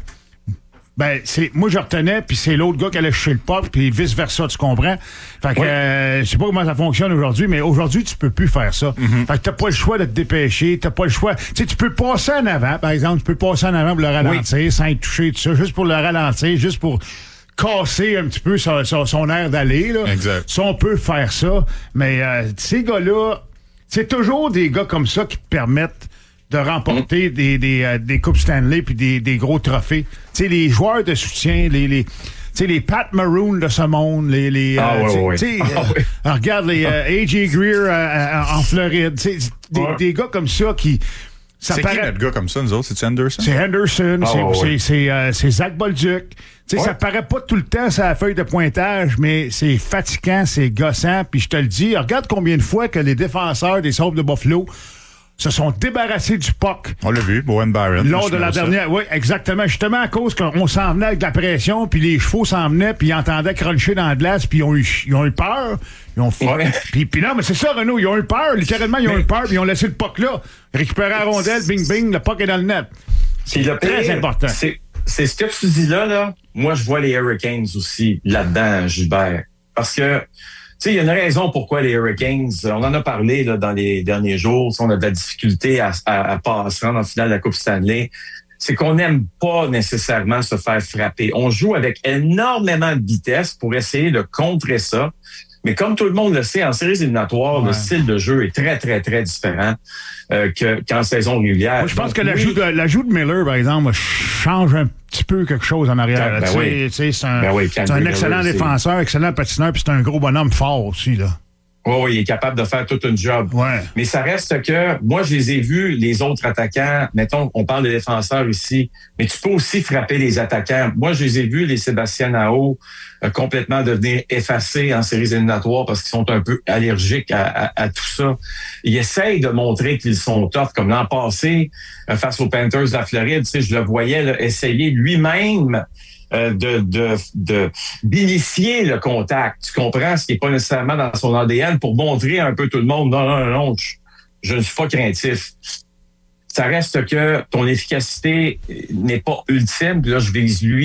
Ben, c'est, moi, je retenais, puis c'est l'autre gars qui allait chercher le puck, puis vice-versa, tu comprends? Fait que, oui. euh, je sais pas comment ça fonctionne aujourd'hui, mais aujourd'hui, tu peux plus faire ça. Mm-hmm. Fait que t'as pas le choix de te dépêcher, t'as pas le choix. Tu sais, tu peux passer en avant, par exemple, tu peux passer en avant pour le ralentir, oui. sans être touché, tout ça, juste pour le ralentir, juste pour casser un petit peu son, son, son air d'aller, là. Exact. Ça, on peut faire ça, mais euh, ces gars-là, c'est toujours des gars comme ça qui te permettent de remporter mmh. des, des, euh, des Coupes Stanley puis des, des gros trophées. Tu sais, les joueurs de soutien, les, les, tu sais, les Pat Maroon de ce monde, les, les, ah, euh, ouais, ouais. tu sais, ah, euh, ouais. regarde les euh, A J Greer euh, euh, en Floride, tu sais, des, ouais. des gars comme ça qui, ça c'est paraît... qui notre gars comme ça, nous autres? C'est Anderson? C'est Anderson, ah, c'est, ouais. c'est, c'est, euh, c'est Zach Bolduc. Tu sais, ouais. ça paraît pas tout le temps sur la feuille de pointage, mais c'est fatigant, c'est gossant, puis je te le dis, regarde combien de fois que les défenseurs des Sabres de Buffalo se sont débarrassés du puck. On l'a vu, Bowen Byron. Lors de la dernière, oui, exactement. Justement à cause qu'on s'en venait avec de la pression, puis les chevaux s'en venaient, puis ils entendaient cruncher dans la glace, puis ils ont eu, ils ont eu peur. Ils ont ouais. puis, puis non, mais c'est ça, Renaud, ils ont eu peur. Littéralement, ils ont mais... eu peur, puis ils ont laissé le puck là. Récupérer la rondelle, bing, bing, le puck est dans le net. C'est le très pire, important. C'est, c'est ce que tu dis là, là. Moi, je vois les Hurricanes aussi là-dedans, Gilbert. Parce que tu sais, il y a une raison pourquoi les Hurricanes, on en a parlé là, dans les derniers jours, on a de la difficulté à, à, à, pas, à se rendre en finale de la Coupe Stanley. C'est qu'on n'aime pas nécessairement se faire frapper. On joue avec énormément de vitesse pour essayer de contrer ça. Mais comme tout le monde le sait, en séries éliminatoires, ouais. le style de jeu est très, très, très différent euh, que, qu'en saison régulière. Moi, je pense Donc, que l'ajout, oui. de, l'ajout de Miller, par exemple, change un petit peu quelque chose en arrière. Ben, ben oui. C'est un, ben oui, c'est un excellent Miller, défenseur, c'est... excellent patineur, puis c'est un gros bonhomme fort aussi, là. Oui, oui, il est capable de faire tout un job. Ouais. Mais ça reste que, moi, je les ai vus, les autres attaquants, mettons, on parle de défenseurs ici, mais tu peux aussi frapper les attaquants. Moi, je les ai vus, les Sébastien Aho, euh, complètement devenir effacés en séries éliminatoires parce qu'ils sont un peu allergiques à, à, à tout ça. Ils essayent de montrer qu'ils sont tough, comme l'an passé, euh, face aux Panthers de la Floride. Tu sais, je le voyais là, essayer lui-même Euh, de, de, de, d'initier le contact. Tu comprends? Ce qui n'est pas nécessairement dans son A D N pour montrer un peu tout le monde. Non, non, non, non, je, je ne suis pas craintif. Ça reste que ton efficacité n'est pas ultime. Puis là, je vise lui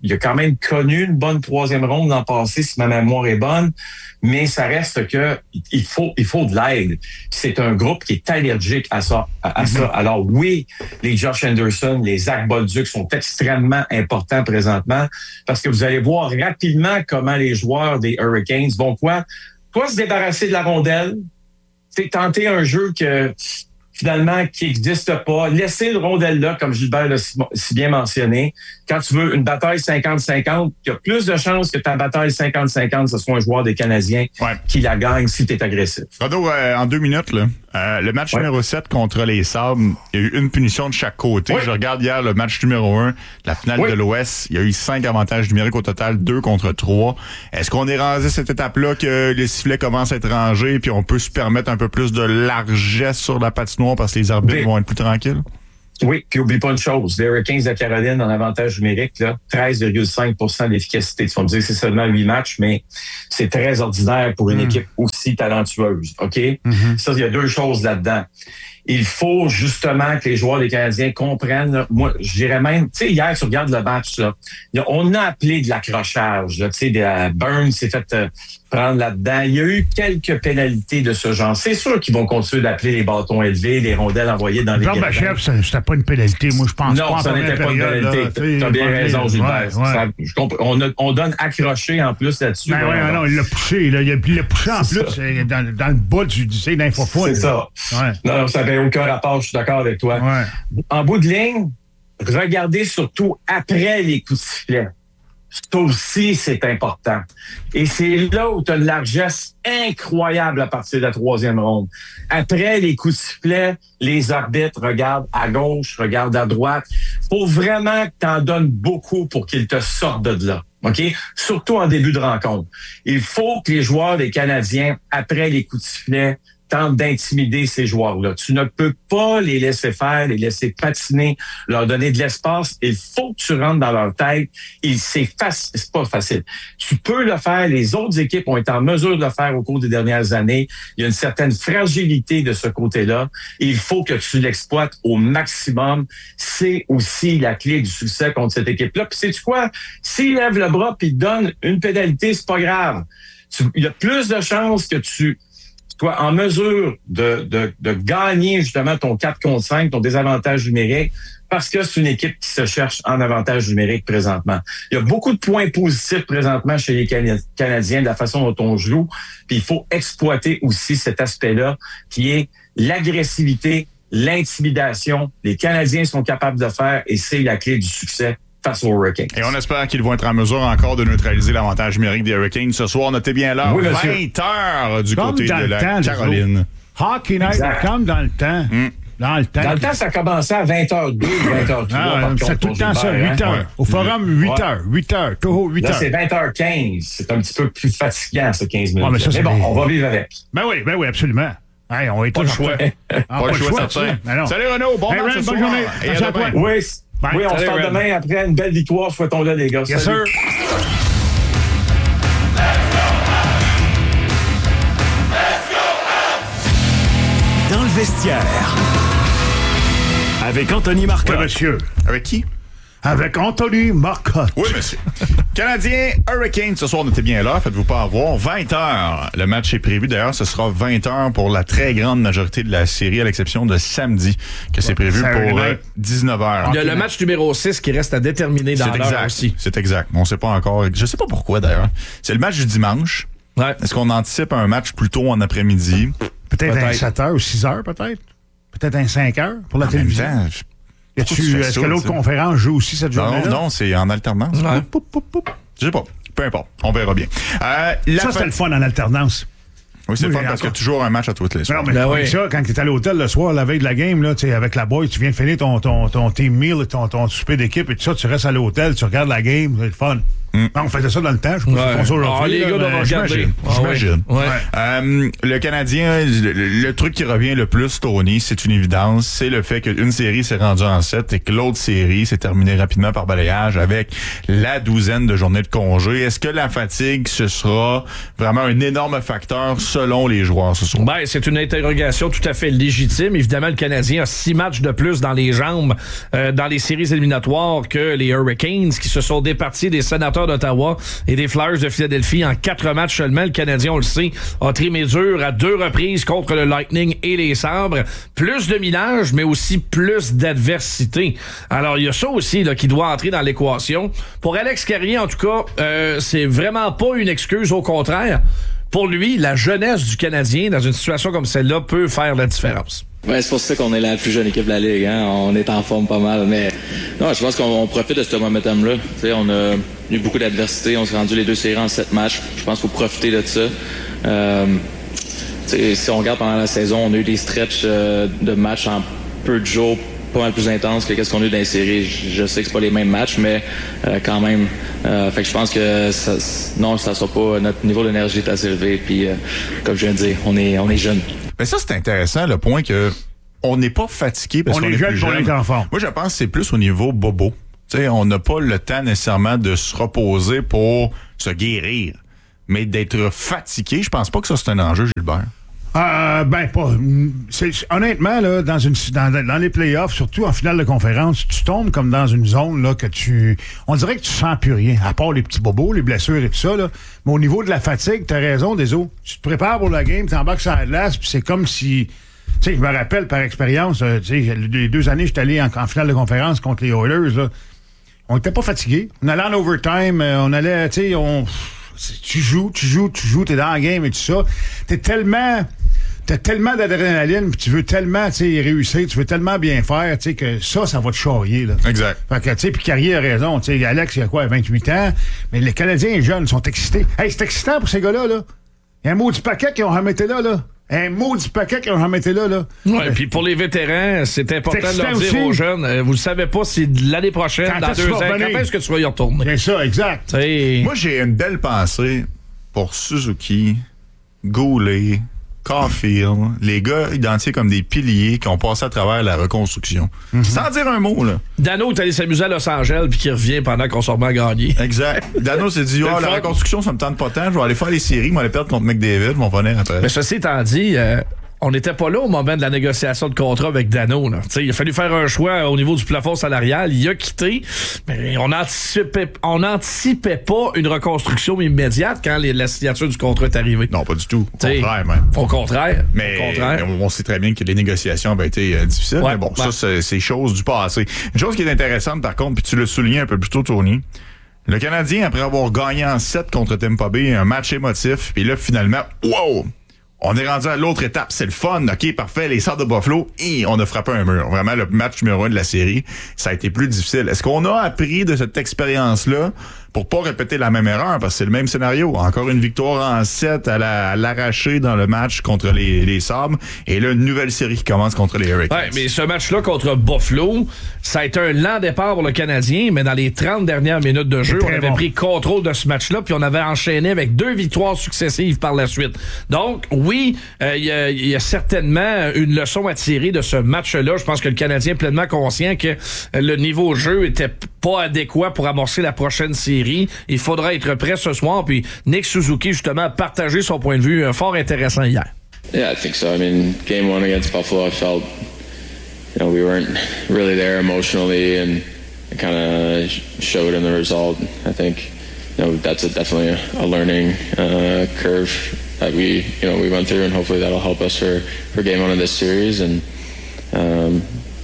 il a quand même connu une bonne troisième ronde l'an passé, si ma mémoire est bonne, mais ça reste que il faut, il faut de l'aide. C'est un groupe qui est allergique à ça. À, à mm-hmm. ça. Alors oui, les Josh Anderson, les Zach Bolduc sont extrêmement importants présentement parce que vous allez voir rapidement comment les joueurs des Hurricanes vont quoi? Toi, se débarrasser de la rondelle, c'est tenter un jeu que finalement, qui n'existe pas. Laissez le rondelle là, comme Gilbert l'a si, si bien mentionné. Quand tu veux une bataille cinquante cinquante, il y a plus de chances que ta bataille cinquante cinquante, ce soit un joueur des Canadiens ouais. qui la gagne si tu es agressif. Renaud, euh, en deux minutes, là, euh, le match ouais. numéro sept contre les Sabres, il y a eu une punition de chaque côté. Ouais. Je regarde hier le match numéro un, la finale ouais. de l'Ouest. Il y a eu cinq avantages numériques au total, deux contre trois. Est-ce qu'on est rendu à cette étape-là que les sifflets commencent à être rangés puis on peut se permettre un peu plus de largesse sur la patinoire parce que les arbitres oui. vont être plus tranquilles? Oui, puis oublie pas une chose. Les Hurricanes de Caroline en avantage numérique, là, treize virgule cinq pour cent d'efficacité. Tu vas me dire que c'est seulement huit matchs, mais c'est très ordinaire pour une mmh. équipe aussi talentueuse. OK? Mmh. Ça, il y a deux choses là-dedans. Il faut justement que les joueurs des Canadiens comprennent. Là, moi, je dirais même, tu sais, hier, tu regardes le match, là, on a appelé de l'accrochage. Tu sais, euh, Burns s'est fait euh, prendre là-dedans. Il y a eu quelques pénalités de ce genre. C'est sûr qu'ils vont continuer d'appeler les bâtons élevés, les rondelles envoyées dans les gradins. Jean-Bachef, c'était pas une pénalité. Moi, je pense non, pas. Non, ça n'était pas une pénalité. Tu as bien raison, Gilbert. Ouais, ouais. Ça, je comp- on, a, on donne accroché en plus là-dessus. Ben oui, non, il l'a poussé. Là, il l'a poussé en c'est plus dans, dans le bas du lycée d'infofoot. C'est ça. Ouais. Non, non, ça n'avait aucun rapport. Je suis d'accord avec toi. Ouais. En bout de ligne, regardez surtout après les coups de sifflet. Ça aussi, c'est important. Et c'est là où tu as une largesse incroyable à partir de la troisième ronde. Après les coups de sifflet, les arbitres regardent à gauche, regardent à droite. Faut vraiment que tu en donnes beaucoup pour qu'ils te sortent de là. OK? Surtout en début de rencontre. Il faut que les joueurs des Canadiens, après les coups de sifflet, tentent d'intimider ces joueurs-là. Tu ne peux pas les laisser faire, les laisser patiner, leur donner de l'espace. Il faut que tu rentres dans leur tête. Et c'est facile, c'est pas facile. Tu peux le faire. Les autres équipes ont été en mesure de le faire au cours des dernières années. Il y a une certaine fragilité de ce côté-là. Il faut que tu l'exploites au maximum. C'est aussi la clé du succès contre cette équipe-là. Puis sais-tu quoi? S'il lève le bras puis donne une pénalité, c'est pas grave. Tu, il y a plus de chances que tu sois en mesure de, de, de gagner justement ton quatre contre cinq, ton désavantage numérique, parce que c'est une équipe qui se cherche en avantage numérique présentement. Il y a beaucoup de points positifs présentement chez les Canadiens de la façon dont on joue, puis il faut exploiter aussi cet aspect-là qui est l'agressivité, l'intimidation. Les Canadiens sont capables de faire et c'est la clé du succès face aux Hurricanes. Et on espère qu'ils vont être en mesure encore de neutraliser l'avantage numérique des Hurricanes ce soir. Notez bien l'heure, oui, vingt heures du comme côté de la temps, Caroline. Hockey night, comme dans le temps. Mm. Dans le temps. Dans le temps, ça commençait à vingt heures deux, vingt heures trois. Ah, c'est tout le temps ça, huit heures. Ouais. Au forum, huit heures. huit heures. Toho, huit heures. Là, c'est vingt heures quinze. C'est un petit peu plus fatigant, ce quinze minutes. Ouais, mais, ça, mais bon, des... on va vivre avec. Ben oui, ben oui, absolument. Hey, on est pas le choix. Ah, pas le choix, certain. Salut Renaud, bon hey, match Ren, ce bonne soir. journée. Et à demain. Oui, Bye. oui, on se parle demain après une belle victoire. Souhaitons-le, les gars. Yes, Salut. sir. Dans le vestiaire. Avec Anthony Marcotte. Oui, monsieur. Avec qui? Avec Anthony Marcotte. Oui, monsieur. Canadiens, Hurricanes, ce soir, notez bien l'heure, faites-vous pas avoir. vingt heures. Le match est prévu. D'ailleurs, ce sera vingt heures pour la très grande majorité de la série, à l'exception de samedi, que c'est prévu pour euh, dix-neuf heures. Il y a le match numéro six qui reste à déterminer dans l'heure aussi. C'est exact. On sait pas encore. Je sais pas pourquoi, d'ailleurs. C'est le match du dimanche. Ouais. Est-ce qu'on anticipe un match plus tôt en après-midi? Peut-être, peut-être. un sept heures ou six heures, peut-être? Peut-être un cinq heures pour la en télévision? Même temps, est-ce ça, que l'autre conférence joue aussi cette journée-là? Non, non, c'est en alternance. Ouais. Poup, poup, poup. Je sais pas. Peu importe. On verra bien. Euh, ça, c'est le fun en alternance. Oui, c'est oui, le fun parce qu'il y a toujours un match à toutes les soirs. Non, mais ben oui. Ça, quand tu es à l'hôtel le soir, la veille de la game, là, avec la boy, tu viens de finir ton, ton, ton team meal, ton, ton souper d'équipe et tout ça, tu restes à l'hôtel, tu regardes la game, c'est le fun. Mm. On faisait ça dans le temps, je pense ouais. qu'on ça aujourd'hui. Ah, les gars doivent regarder. J'imagine. Ah, ouais. Ouais. Euh, le Canadien, le, le truc qui revient le plus, Tony, c'est une évidence, c'est le fait qu'une série s'est rendue en sept et que l'autre série s'est terminée rapidement par balayage avec la douzaine de journées de congé. Est-ce que la fatigue, ce sera vraiment un énorme facteur selon les joueurs ce soir? Ben, c'est une interrogation tout à fait légitime. Évidemment, le Canadien a six matchs de plus dans les jambes euh, dans les séries éliminatoires que les Hurricanes qui se sont départis des Sénateurs d'Ottawa et des Flyers de Philadelphie en quatre matchs seulement. Le Canadien, on le sait, a trimé dur à deux reprises contre le Lightning et les Sabres. Plus de minage, mais aussi plus d'adversité. Alors, il y a ça aussi là, qui doit entrer dans l'équation. Pour Alex Carrier, en tout cas, euh, c'est vraiment pas une excuse, au contraire. Pour lui, la jeunesse du Canadien, dans une situation comme celle-là, peut faire la différence. Ouais, c'est pour ça qu'on est la plus jeune équipe de la Ligue. Hein? On est en forme pas mal. Mais non, je pense qu'on profite de ce momentum-là. T'sais, on a eu beaucoup d'adversité. On s'est rendu les deux séries en sept matchs. Je pense qu'il faut profiter de ça. Euh, si on regarde pendant la saison, on a eu des stretches euh, de matchs en peu de jours pas mal plus intenses que qu'est-ce qu'on a eu dans les séries. Je, je sais que c'est pas les mêmes matchs, mais euh, quand même. Euh, fait que je pense que ça, non, ça sera pas. Notre niveau d'énergie est assez élevé. Puis, euh, comme je viens de dire, on est, on est jeunes. Mais ça, c'est intéressant, le point que on n'est pas fatigué parce on qu'on est est jeune, plus jeune. On est en forme. Moi, je pense que c'est plus au niveau bobo. T'sais, on n'a pas le temps nécessairement de se reposer pour se guérir. Mais d'être fatigué, je pense pas que ça, c'est un enjeu, Gilbert. Euh, ben, pas. C'est, honnêtement, là, dans, une, dans, dans les playoffs, surtout en finale de conférence, tu tombes comme dans une zone là que tu. On dirait que tu sens plus rien, à part les petits bobos, les blessures et tout ça. Là. Mais au niveau de la fatigue, t'as raison, Désolé. Tu te prépares pour la game, t'embarques sur la glace, puis c'est comme si. Tu sais, je me rappelle par expérience, euh, tu sais, les deux années, j'étais allé en, en finale de conférence contre les Oilers, là. On était pas fatigués. On allait en overtime, euh, on allait, tu sais, on. Tu joues, tu joues, tu joues, t'es dans la game et tout ça. T'es tellement. T'as tellement d'adrénaline, puis tu veux tellement, tu sais, réussir, tu veux tellement bien faire, tu sais, que ça, ça va te charrier, là. Exact. Fait que, tu sais, puis Carrier a raison, tu sais, Alex, il a quoi, vingt-huit ans, mais les Canadiens jeunes sont excités. Hey, c'est excitant pour ces gars-là, là. Il y a un maudit paquet qu'ils ont remetté là, là. Un maudit paquet qu'ils ont remetté là, là. Ouais, puis pour les vétérans, c'est important c'est de leur dire aussi. aux jeunes, euh, vous le savez pas, c'est l'année prochaine, Quand dans deux ans, quand est-ce que tu vas y retourner? C'est ça, exact. T'sais... Moi, j'ai une belle pensée pour Suzuki, Goulet, Caulfield, les gars identifiés comme des piliers qui ont passé à travers la reconstruction. Mm-hmm. Sans dire un mot, là. Dano est allé s'amuser à Los Angeles puis qui revient pendant qu'on se remet à gagner. Exact. Dano s'est dit, oh, la reconstruction, ça me tente pas tant, je vais aller faire les séries, je vais aller perdre contre McDavid, mon venir après. Mais ceci étant dit, euh, on n'était pas là au moment de la négociation de contrat avec Dano. Là. Il a fallu faire un choix au niveau du plafond salarial. Il a quitté, mais on n'anticipait on n'anticipait pas une reconstruction immédiate quand les, la signature du contrat est arrivée. Non, pas du tout. Au T'sais, contraire, même. Au contraire. Mais au contraire. On, on sait très bien que les négociations avaient été euh, difficiles. Ouais, mais bon, ouais. ça, c'est, c'est chose du passé. Une chose qui est intéressante, par contre, puis tu l'as souligné un peu plus tôt, Tony, le Canadien, après avoir gagné en sept contre Tampa Bay, un match émotif, puis là, finalement, wow! On est rendu à l'autre étape. C'est le fun. OK, parfait. Les Sabres de Buffalo, et on a frappé un mur. Vraiment, le match numéro un de la série, ça a été plus difficile. Est-ce qu'on a appris de cette expérience-là pour pas répéter la même erreur? Parce que c'est le même scénario. Encore une victoire en sept à, la, à l'arraché dans le match contre les, les Sabres. Et là, une nouvelle série qui commence contre les Hurricanes. Ouais, mais ce match-là contre Buffalo, ça a été un lent départ pour le Canadien, mais dans les trente dernières minutes de jeu, on avait bon. pris contrôle de ce match-là, puis on avait enchaîné avec deux victoires successives par la suite. Donc, oui, il euh, y, y a certainement une leçon à tirer de ce match-là. Je pense que le Canadien est pleinement conscient que le niveau de jeu était pas adéquat pour amorcer la prochaine série. Il faudra être prêt ce soir. Puis Nick Suzuki, justement, a partagé son point de vue fort intéressant hier. Yeah, I think so. I mean, game one against Buffalo, I felt, you know, we weren't really there emotionally, and it kind of showed in the result. I think, you know, that's a, definitely a, a learning uh, curve that we, you know, we went through, and hopefully that'll help us for, for game one of this series. And um,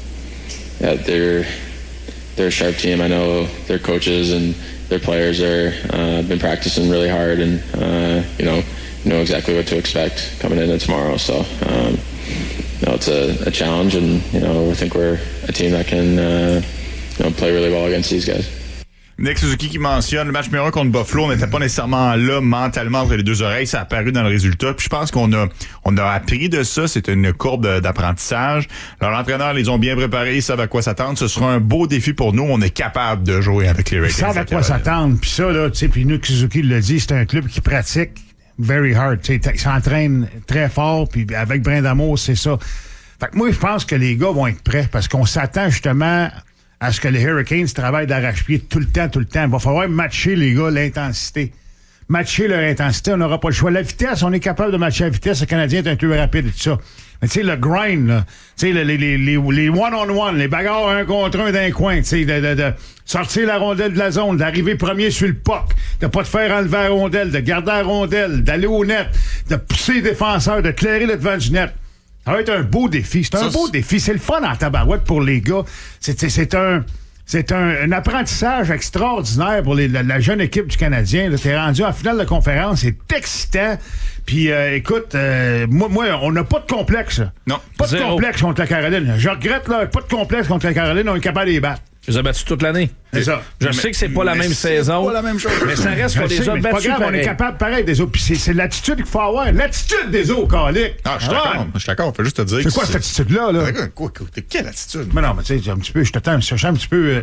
yeah, they're they're a sharp team. I know their coaches and their players are uh, been practicing really hard, and uh, you know know exactly what to expect coming into tomorrow. So um, you know, it's a, a challenge, and you know I think we're a team that can uh, you know play really well against these guys. Nick Suzuki qui mentionne le match numéro un contre Buffalo, on n'était pas nécessairement là mentalement entre les deux oreilles, ça a apparu dans le résultat. Puis je pense qu'on a on a appris de ça, c'est une courbe d'apprentissage. Leurs entraîneurs les ont bien préparés, ils savent à quoi s'attendre. Ce sera un beau défi pour nous, on est capable de jouer avec les Hurricanes. Ils savent à quoi s'attendre. Puis ça, là, tu sais, puis Nick Suzuki l'a dit, c'est un club qui pratique very hard. Tu sais, ils s'entraînent très fort, puis avec brin d'amour, c'est ça. Fait que moi, je pense que les gars vont être prêts parce qu'on s'attend justement à ce que les Hurricanes travaillent d'arrache-pied tout le temps, tout le temps. Il va falloir matcher, les gars, l'intensité. Matcher leur intensité, on n'aura pas le choix. La vitesse, on est capable de matcher la vitesse. Le Canadien est un peu rapide et tout ça. Mais tu sais, le grind, là, tu sais, les, les, les, les one-on-one, les bagarres un contre un d'un coin, tu sais, de, de, de sortir la rondelle de la zone, d'arriver premier sur le puck, de pas te faire enlever la rondelle, de garder la rondelle, d'aller au net, de pousser les défenseurs, de clairer le devant du net. Ça va être un beau défi. C'est un ça, beau c'est... défi. C'est le fun en tabarouette pour les gars. C'est, c'est, c'est un... C'est un, un apprentissage extraordinaire pour les, la, la jeune équipe du Canadien. T'es rendu en finale de conférence, c'est excitant. Puis, euh, écoute, euh, moi, moi, on n'a pas de complexe. Non. Pas de Zéro. complexe contre la Caroline. Je regrette, là, pas de complexe contre la Caroline. On est capable de les battre. Je les ai battus toute l'année. C'est ça. Je mais, sais que c'est pas la même c'est saison. pas la même chose. Mais ça reste qu'on Je les sais, a mais c'est battus. pas grave, on pareil. est capable pareil des autres. Puis c'est, c'est l'attitude qu'il faut avoir. L'attitude des autres, calique. Ah, je suis d'accord. Je suis d'accord. On peut juste te dire. C'est quoi cette attitude-là, là? Quoi, quoi, quelle attitude? Mais non, mais tu sais, un petit peu, je t'attends, je cherche un petit peu. Euh,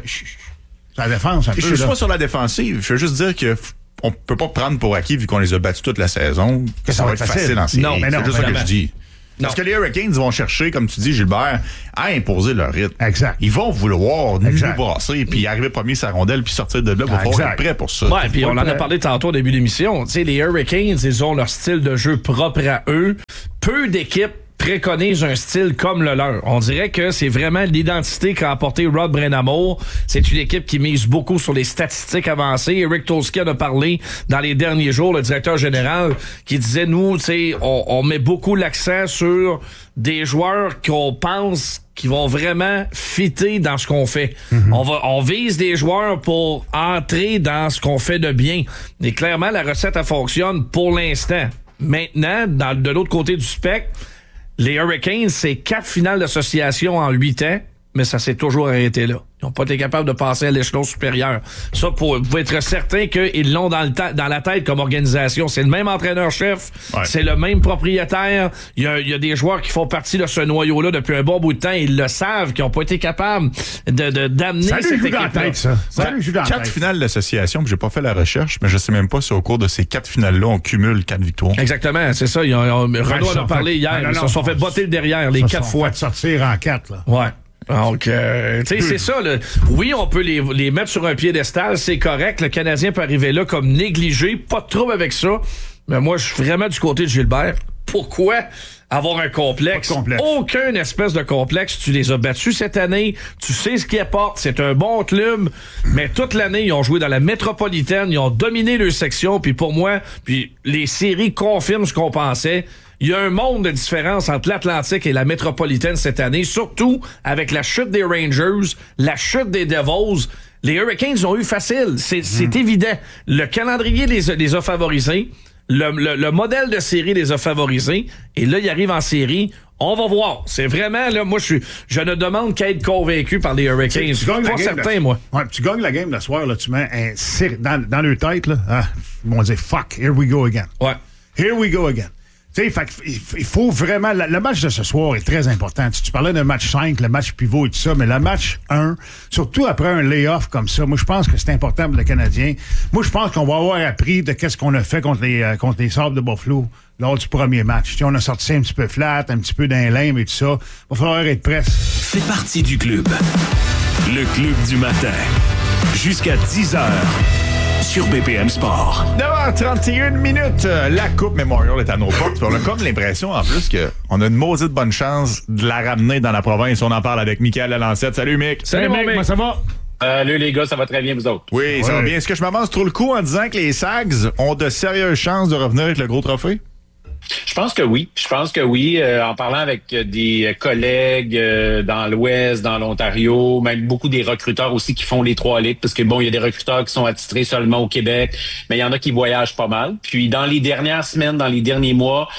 la défense, un je peu. Je suis là. pas sur la défensive. Je veux juste dire que. On peut pas prendre pour acquis, vu qu'on les a battus toute la saison, que ça, ça va être facile, facile en série. Non, mais non, c'est juste ça que je dis. Non. Parce que les Hurricanes vont chercher, comme tu dis, Gilbert, à imposer leur rythme. Exact. Ils vont vouloir exact. nous brasser, puis arriver premier sa rondelle, puis sortir de là. Il va falloir être prêt pour ça. Ouais, puis on en a parlé tantôt au début de l'émission. Tu sais, les Hurricanes, ils ont leur style de jeu propre à eux. Peu d'équipes préconise un style comme le leur. On dirait que c'est vraiment l'identité qu'a apporté Rod Brind'Amour. C'est une équipe qui mise beaucoup sur les statistiques avancées. Eric Tolsky en a parlé dans les derniers jours, le directeur général, qui disait, nous, tu sais, on, on met beaucoup l'accent sur des joueurs qu'on pense qui vont vraiment fitter dans ce qu'on fait. Mm-hmm. On va, on vise des joueurs pour entrer dans ce qu'on fait de bien. Et clairement, la recette, elle fonctionne pour l'instant. Maintenant, dans, de l'autre côté du spectre, les Hurricanes, c'est quatre finales d'association en huit ans, mais ça s'est toujours arrêté là. Ils n'ont pas été capables de passer à l'échelon supérieur. Ça, pour, vous être certain qu'ils l'ont dans, le ta- dans la tête comme organisation. C'est le même entraîneur-chef, ouais. C'est le même propriétaire. Il y a, il y a des joueurs qui font partie de ce noyau-là depuis un bon bout de temps. Ils le savent, qu'ils n'ont pas été capables de, de, d'amener ça cette équipe-là. Ça tête, ça. Ça ouais. Quatre tête. Finales d'association, puis j'ai pas fait la recherche, mais je sais même pas si au cours de ces quatre finales-là, on cumule quatre victoires. Exactement, c'est ça. Ils ont, ils ont, ouais, Renaud en a parlé fait, hier. Non, non, ils se sont fait botter le derrière les quatre fois. Fait sortir en quatre, là. Ouais. Donc, euh, tu sais, c'est ça. Là. Oui, on peut les, les mettre sur un piédestal, c'est correct. Le Canadien peut arriver là comme négligé, pas de trouble avec ça. Mais moi, je suis vraiment du côté de Gilbert. Pourquoi avoir un complexe? complexe? Aucun espèce de complexe. Tu les as battus cette année. Tu sais ce qu'ils apportent. C'est un bon club. Mais toute l'année, ils ont joué dans la métropolitaine. Ils ont dominé leur section. Puis pour moi, puis les séries confirment ce qu'on pensait. Il y a un monde de différence entre l'Atlantique et la métropolitaine cette année, surtout avec la chute des Rangers, la chute des Devils. Les Hurricanes ont eu facile, c'est, c'est mmh. évident. Le calendrier les a, les a favorisés, le, le, le modèle de série les a favorisés, et là, ils arrivent en série. On va voir. C'est vraiment, là, moi, je suis, je ne demande qu'à être convaincu par les Hurricanes. Je suis pas certain, de, moi. Ouais, tu gagnes la game de soir, là, tu mets un cir- dans, dans leur tête, là, ah, ils vont dire, fuck, here we go again. Ouais. Here we go again. Tu sais, fait, il faut vraiment... La, le match de ce soir est très important. Tu, tu parlais d'un match cinq, le match pivot et tout ça, mais le match un, surtout après un lay-off comme ça, moi, je pense que c'est important pour le Canadien. Moi, je pense qu'on va avoir appris de qu'est-ce qu'on a fait contre les, euh, contre les Sabres de Buffalo lors du premier match. Tu sais, on a sorti un petit peu flat, un petit peu d'un lame et tout ça. Il va falloir être prêt. Fais partie du club. Le club du matin. Jusqu'à dix heures. Sur B P M Sport. neuf heures trente et une minutes. La Coupe Memorial est à nos portes. On a comme l'impression, en plus, qu'on a une maudite bonne chance de la ramener dans la province. On en parle avec Michael Lalancette. Salut, Mick. Salut, Salut, Mick. Comment ça va? Salut, les gars. Ça va très bien, vous autres? Oui, ouais. Ça va bien. Est-ce que je m'avance trop le coup en disant que les Sags ont de sérieuses chances de revenir avec le gros trophée? Je pense que oui. Je pense que oui. Euh, en parlant avec des collègues euh, dans l'Ouest, dans l'Ontario, même beaucoup des recruteurs aussi qui font les trois ligues, parce que bon, il y a des recruteurs qui sont attitrés seulement au Québec, mais il y en a qui voyagent pas mal. Puis dans les dernières semaines, dans les derniers mois,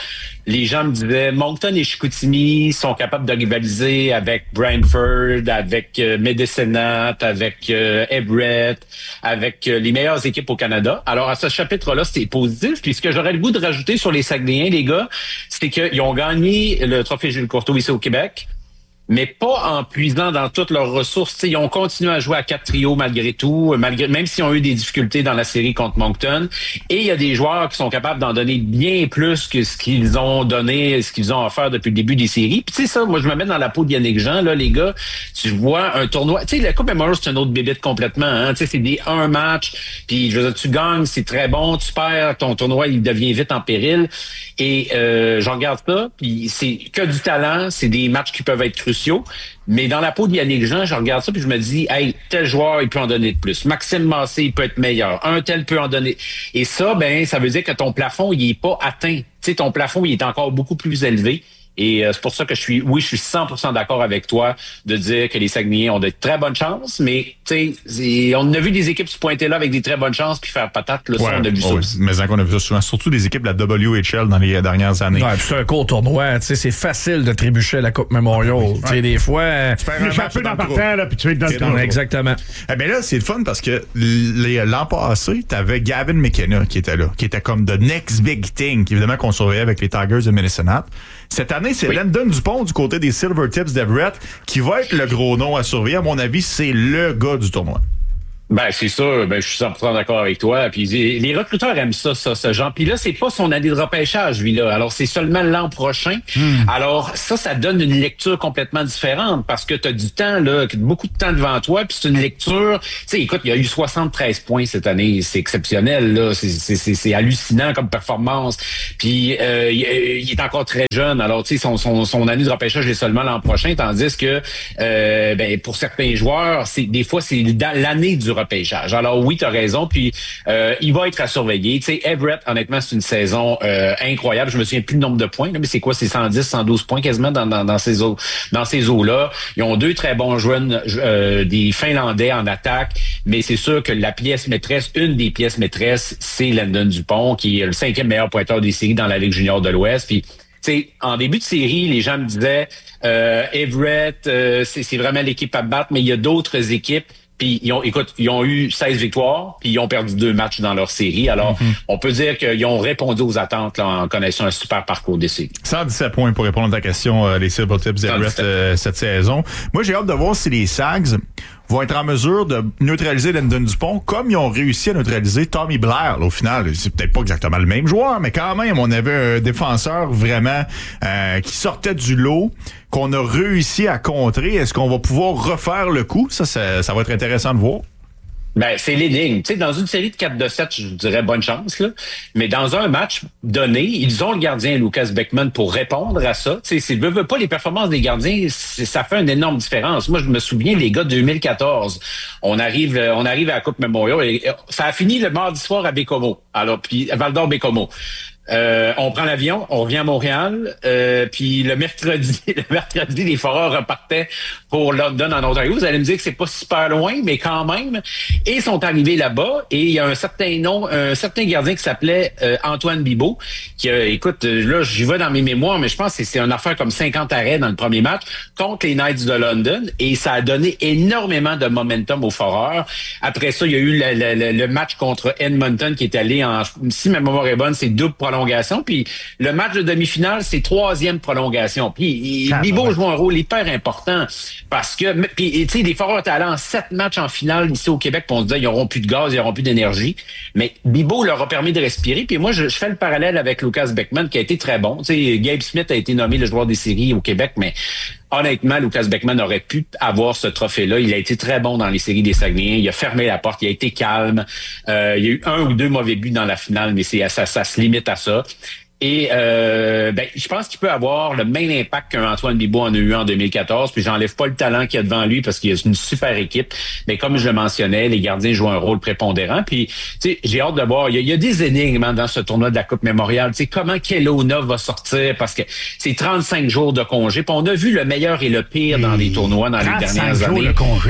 les gens me disaient, Moncton et Chicoutimi sont capables de rivaliser avec Brantford, avec euh, Medicine-Hat, avec euh, Everett, avec euh, les meilleures équipes au Canada. Alors, à ce chapitre-là, c'était positif. Puis, ce que j'aurais le goût de rajouter sur les Saguenayens, les gars, c'est qu'ils ont gagné le trophée Gilles Courteau ici au Québec, mais pas en puisant dans toutes leurs ressources. T'sais, ils ont continué à jouer à quatre trios malgré tout, malgré même s'ils ont eu des difficultés dans la série contre Moncton. Et il y a des joueurs qui sont capables d'en donner bien plus que ce qu'ils ont donné, ce qu'ils ont offert depuis le début des séries. Puis tu sais ça, moi je me mets dans la peau de Yannick Jean, là, les gars. Tu vois un tournoi, tu sais, la Coupe Memorial, c'est un autre bébête complètement. Hein? Tu sais, c'est des un match, puis je veux dire, tu gagnes, c'est très bon, tu perds, ton tournoi, il devient vite en péril. Et euh, j'en regarde ça, puis c'est que du talent, c'est des matchs qui peuvent être cruciaux. Mais dans la peau de Yannick Jean, je regarde ça puis je me dis, hey, tel joueur, il peut en donner de plus. Maxime Massé, il peut être meilleur. Un tel peut en donner. Et ça, ben, ça veut dire que ton plafond, il est pas atteint. Tu sais, ton plafond, il est encore beaucoup plus élevé. Et euh, c'est pour ça que je suis, oui, je suis cent pour cent d'accord avec toi de dire que les Saguenayens ont de très bonnes chances, mais tu sais, on a vu des équipes se pointer là avec des très bonnes chances puis faire patate. Là, ouais, ça, on a vu oh, ça aussi. Mais on a vu ça souvent, surtout des équipes de la W H L dans les dernières années. Ouais, c'est un court tournoi, tu sais, c'est facile de trébucher à la Coupe Memorial. Ouais. Tu sais, des fois, tu perds un match peu dans le temps, là, puis tu es dans le temps. Exactement. Eh bien là, c'est le fun parce que les, l'an passé, t'avais Gavin McKenna qui était là, qui était comme the next big thing, évidemment qu'on surveillait avec les Tigers de Medicine-Hat. Cette année, c'est oui. Landon Dupont du côté des Silvertips d'Everett qui va être le gros nom à surveiller. À mon avis, c'est le gars du tournoi. Ben, c'est sûr. Ben, je suis cent pour cent d'accord avec toi. Puis les recruteurs aiment ça, ça, ce genre. Puis là, c'est pas son année de repêchage, lui, là. Alors, c'est seulement l'an prochain. Mm. Alors, ça, ça donne une lecture complètement différente parce que tu as du temps, là, beaucoup de temps devant toi. Puis c'est une lecture. Tu sais, écoute, il y a eu soixante-treize points cette année. C'est exceptionnel, là. C'est, c'est, c'est, c'est hallucinant comme performance. Puis euh, il, il est encore très jeune. Alors, tu sais, son, son, son année de repêchage est seulement l'an prochain. Tandis que, euh, ben, pour certains joueurs, c'est des fois, c'est l'année du repêchage. Alors oui, tu as raison, puis euh, il va être à surveiller. Tu sais, Everett, honnêtement, c'est une saison euh, incroyable. Je me souviens plus le nombre de points, là, mais c'est quoi? C'est cent dix, cent douze points quasiment dans, dans, dans ces eaux, dans ces eaux-là. Ils ont deux très bons jeunes, euh, des Finlandais en attaque, mais c'est sûr que la pièce maîtresse, une des pièces maîtresses, c'est Landon Dupont, qui est le cinquième meilleur pointeur des séries dans la Ligue junior de l'Ouest. Puis t'sais, en début de série, les gens me disaient euh, Everett, euh, c'est, c'est vraiment l'équipe à battre, mais il y a d'autres équipes. Puis ils ont, écoute, ils ont eu seize victoires, puis ils ont perdu deux matchs dans leur série. Alors, mm-hmm. on peut dire qu'ils ont répondu aux attentes là, en connaissant un super parcours d'essai. cent dix-sept points pour répondre à ta question, euh, les Silvertips d'Everett euh, cette saison. Moi, j'ai hâte de voir si les Sags vont être en mesure de neutraliser Landon Dupont comme ils ont réussi à neutraliser Tommy Blair. Là, au final, c'est peut-être pas exactement le même joueur, mais quand même, on avait un défenseur vraiment euh, qui sortait du lot, qu'on a réussi à contrer. Est-ce qu'on va pouvoir refaire le coup? Ça, ça, ça va être intéressant de voir. Ben, c'est l'énigme. Tu sais, dans une série de quatre de sept, je dirais bonne chance, là. Mais dans un match donné, ils ont le gardien Lucas Beckman pour répondre à ça. Tu sais, s'ils ne veulent pas les performances des gardiens, ça fait une énorme différence. Moi, je me souviens, les gars de deux mille quatorze, on arrive, on arrive à la Coupe Memorial et ça a fini le mardi soir à Bécomo. Alors, puis, à Val-d'Or-Bécomo. Euh, on prend l'avion, on revient à Montréal, euh, puis le mercredi, le mercredi, les Foreurs repartaient pour London en Ontario. Vous allez me dire que c'est pas super loin, mais quand même. Et ils sont arrivés là-bas, et il y a un certain nom, un certain gardien qui s'appelait euh, Antoine Bibeau, qui, euh, écoute, là, j'y vais dans mes mémoires, mais je pense que c'est une affaire comme cinquante arrêts dans le premier match contre les Knights de London, et ça a donné énormément de momentum aux Foreurs. Après ça, il y a eu le, le, le match contre Edmonton qui est allé en, si ma mémoire est bonne, c'est double prolongation. Puis le match de demi-finale, c'est troisième prolongation. Puis Bibeau joue un rôle hyper important parce que, puis tu sais, les Foreurs étaient allés en sept matchs en finale ici au Québec, puis on se disait ils n'auront plus de gaz, ils n'auront plus d'énergie. Mais Bibeau leur a permis de respirer. Puis moi, je, je fais le parallèle avec Lucas Beckman qui a été très bon. Tu sais, Gabe Smith a été nommé le joueur des séries au Québec, mais honnêtement, Lucas Beckman aurait pu avoir ce trophée-là. Il a été très bon dans les séries des Saguenayens. Il a fermé la porte. Il a été calme. Euh, il y a eu un ou deux mauvais buts dans la finale, mais c'est ça, ça se limite à ça. Et euh, ben, je pense qu'il peut avoir le même impact qu'un Antoine Bibeau en a eu en deux mille quatorze. Puis j'enlève pas le talent qu'il y a devant lui parce qu'il y a une super équipe. Mais comme je le mentionnais, les gardiens jouent un rôle prépondérant. Puis tu sais, j'ai hâte de voir. Il y a, il y a des énigmes hein, dans ce tournoi de la Coupe Memorial. Tu sais, comment Kelowna va sortir parce que c'est trente-cinq jours de congé. Puis on a vu le meilleur et le pire dans les tournois dans les dernières jours années. De congé.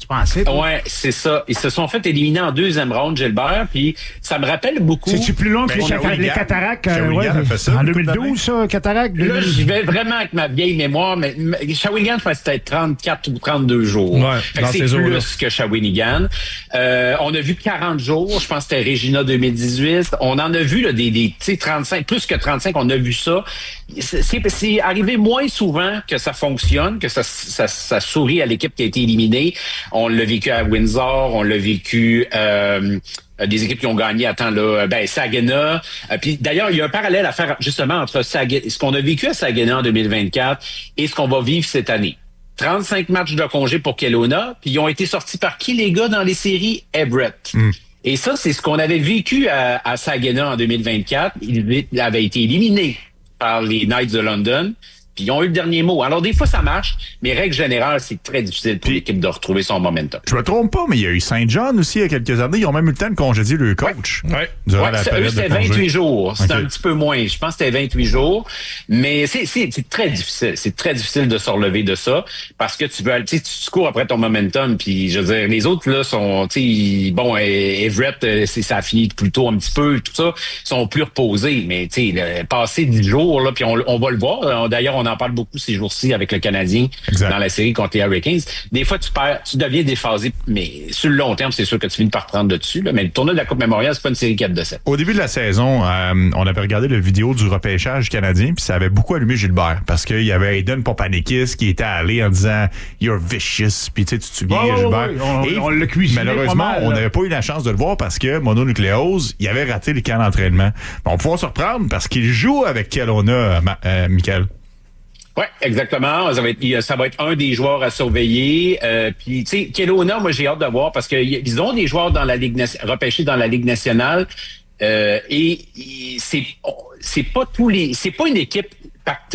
pensais. Toi. Ouais, c'est ça. Ils se sont fait éliminer en deuxième ronde, Gilbert, puis ça me rappelle beaucoup... C'est-tu plus long que ben, les, cata- les cataractes? Euh, ouais, ça, en deux mille douze, ça, cataracte? Là, je vais vraiment avec ma vieille mémoire, mais Shawinigan fait peut-être trente-quatre ou trente-deux jours. Ouais, fait que c'est plus eaux-là. Que Shawinigan. Euh, on a vu quarante jours, je pense que c'était Regina deux mille dix-huit. On en a vu là, des, des tu sais, trente-cinq, plus que trente-cinq, on a vu ça. C'est, c'est arrivé moins souvent que ça fonctionne, que ça, ça, ça sourit à l'équipe qui a été éliminée. On l'a vécu à Windsor, on l'a vécu euh, des équipes qui ont gagné, attends là, ben Saginaw. Euh, puis d'ailleurs, il y a un parallèle à faire justement entre Saginaw, ce qu'on a vécu à Saginaw en deux mille vingt-quatre et ce qu'on va vivre cette année. trente-cinq matchs de congé pour Kelowna, puis ils ont été sortis par qui les gars dans les séries? Everett. Mm. Et ça, c'est ce qu'on avait vécu à, à Saginaw en deux mille vingt-quatre. Ils avaient été éliminés par les Knights de London. Puis ils ont eu le dernier mot. Alors, des fois, ça marche, mais règle générale, c'est très difficile pour l'équipe de retrouver son momentum. Je me trompe pas, mais il y a eu Saint John aussi il y a quelques années. Ils ont même eu le temps de congédier le coach. Oui, ouais. Durant ouais, la eux, période c'était de congé. vingt-huit jours. C'était okay. un petit peu moins. Je pense que c'était vingt-huit jours. Mais c'est, c'est, c'est très difficile. C'est très difficile de se relever de ça parce que tu veux, tu sais, tu cours après ton momentum. Puis, je veux dire, les autres, là, sont, tu sais, bon, Everett, c'est, ça a fini plus tôt un petit peu, tout ça, sont plus reposés. Mais, tu sais, passer dix jours, là, puis on, on va le voir. D'ailleurs, on en parle beaucoup ces jours avec le Canadien exact. Dans la série contre les Hurricanes. Des fois, tu perds, tu deviens déphasé, mais sur le long terme, c'est sûr que tu finis par prendre de dessus. Là. Mais le tournoi de la Coupe Memorial, c'est pas une série quatre de sept. Au début de la saison, euh, on avait regardé la vidéo du repêchage canadien, puis ça avait beaucoup allumé Gilbert, parce qu'il y avait Aiden Papanikis qui était allé en disant « You're vicious », puis tu sais, tu te souviens, oh, Gilbert. Oui, on, Et on l'a cuisiné malheureusement, mal, on n'avait pas eu la chance de le voir parce que mononucléose, il avait raté les camps d'entraînement. Mais on peut se reprendre parce qu'il joue avec Kelowna, euh, Michael. Oui, exactement. Ça va, être, ça va être un des joueurs à surveiller. Euh, puis, tu sais, Kelowna, moi, j'ai hâte de voir parce qu'ils ont des joueurs dans la Ligue repêchés dans la Ligue nationale euh, et c'est c'est pas tous les, c'est pas une équipe pactée.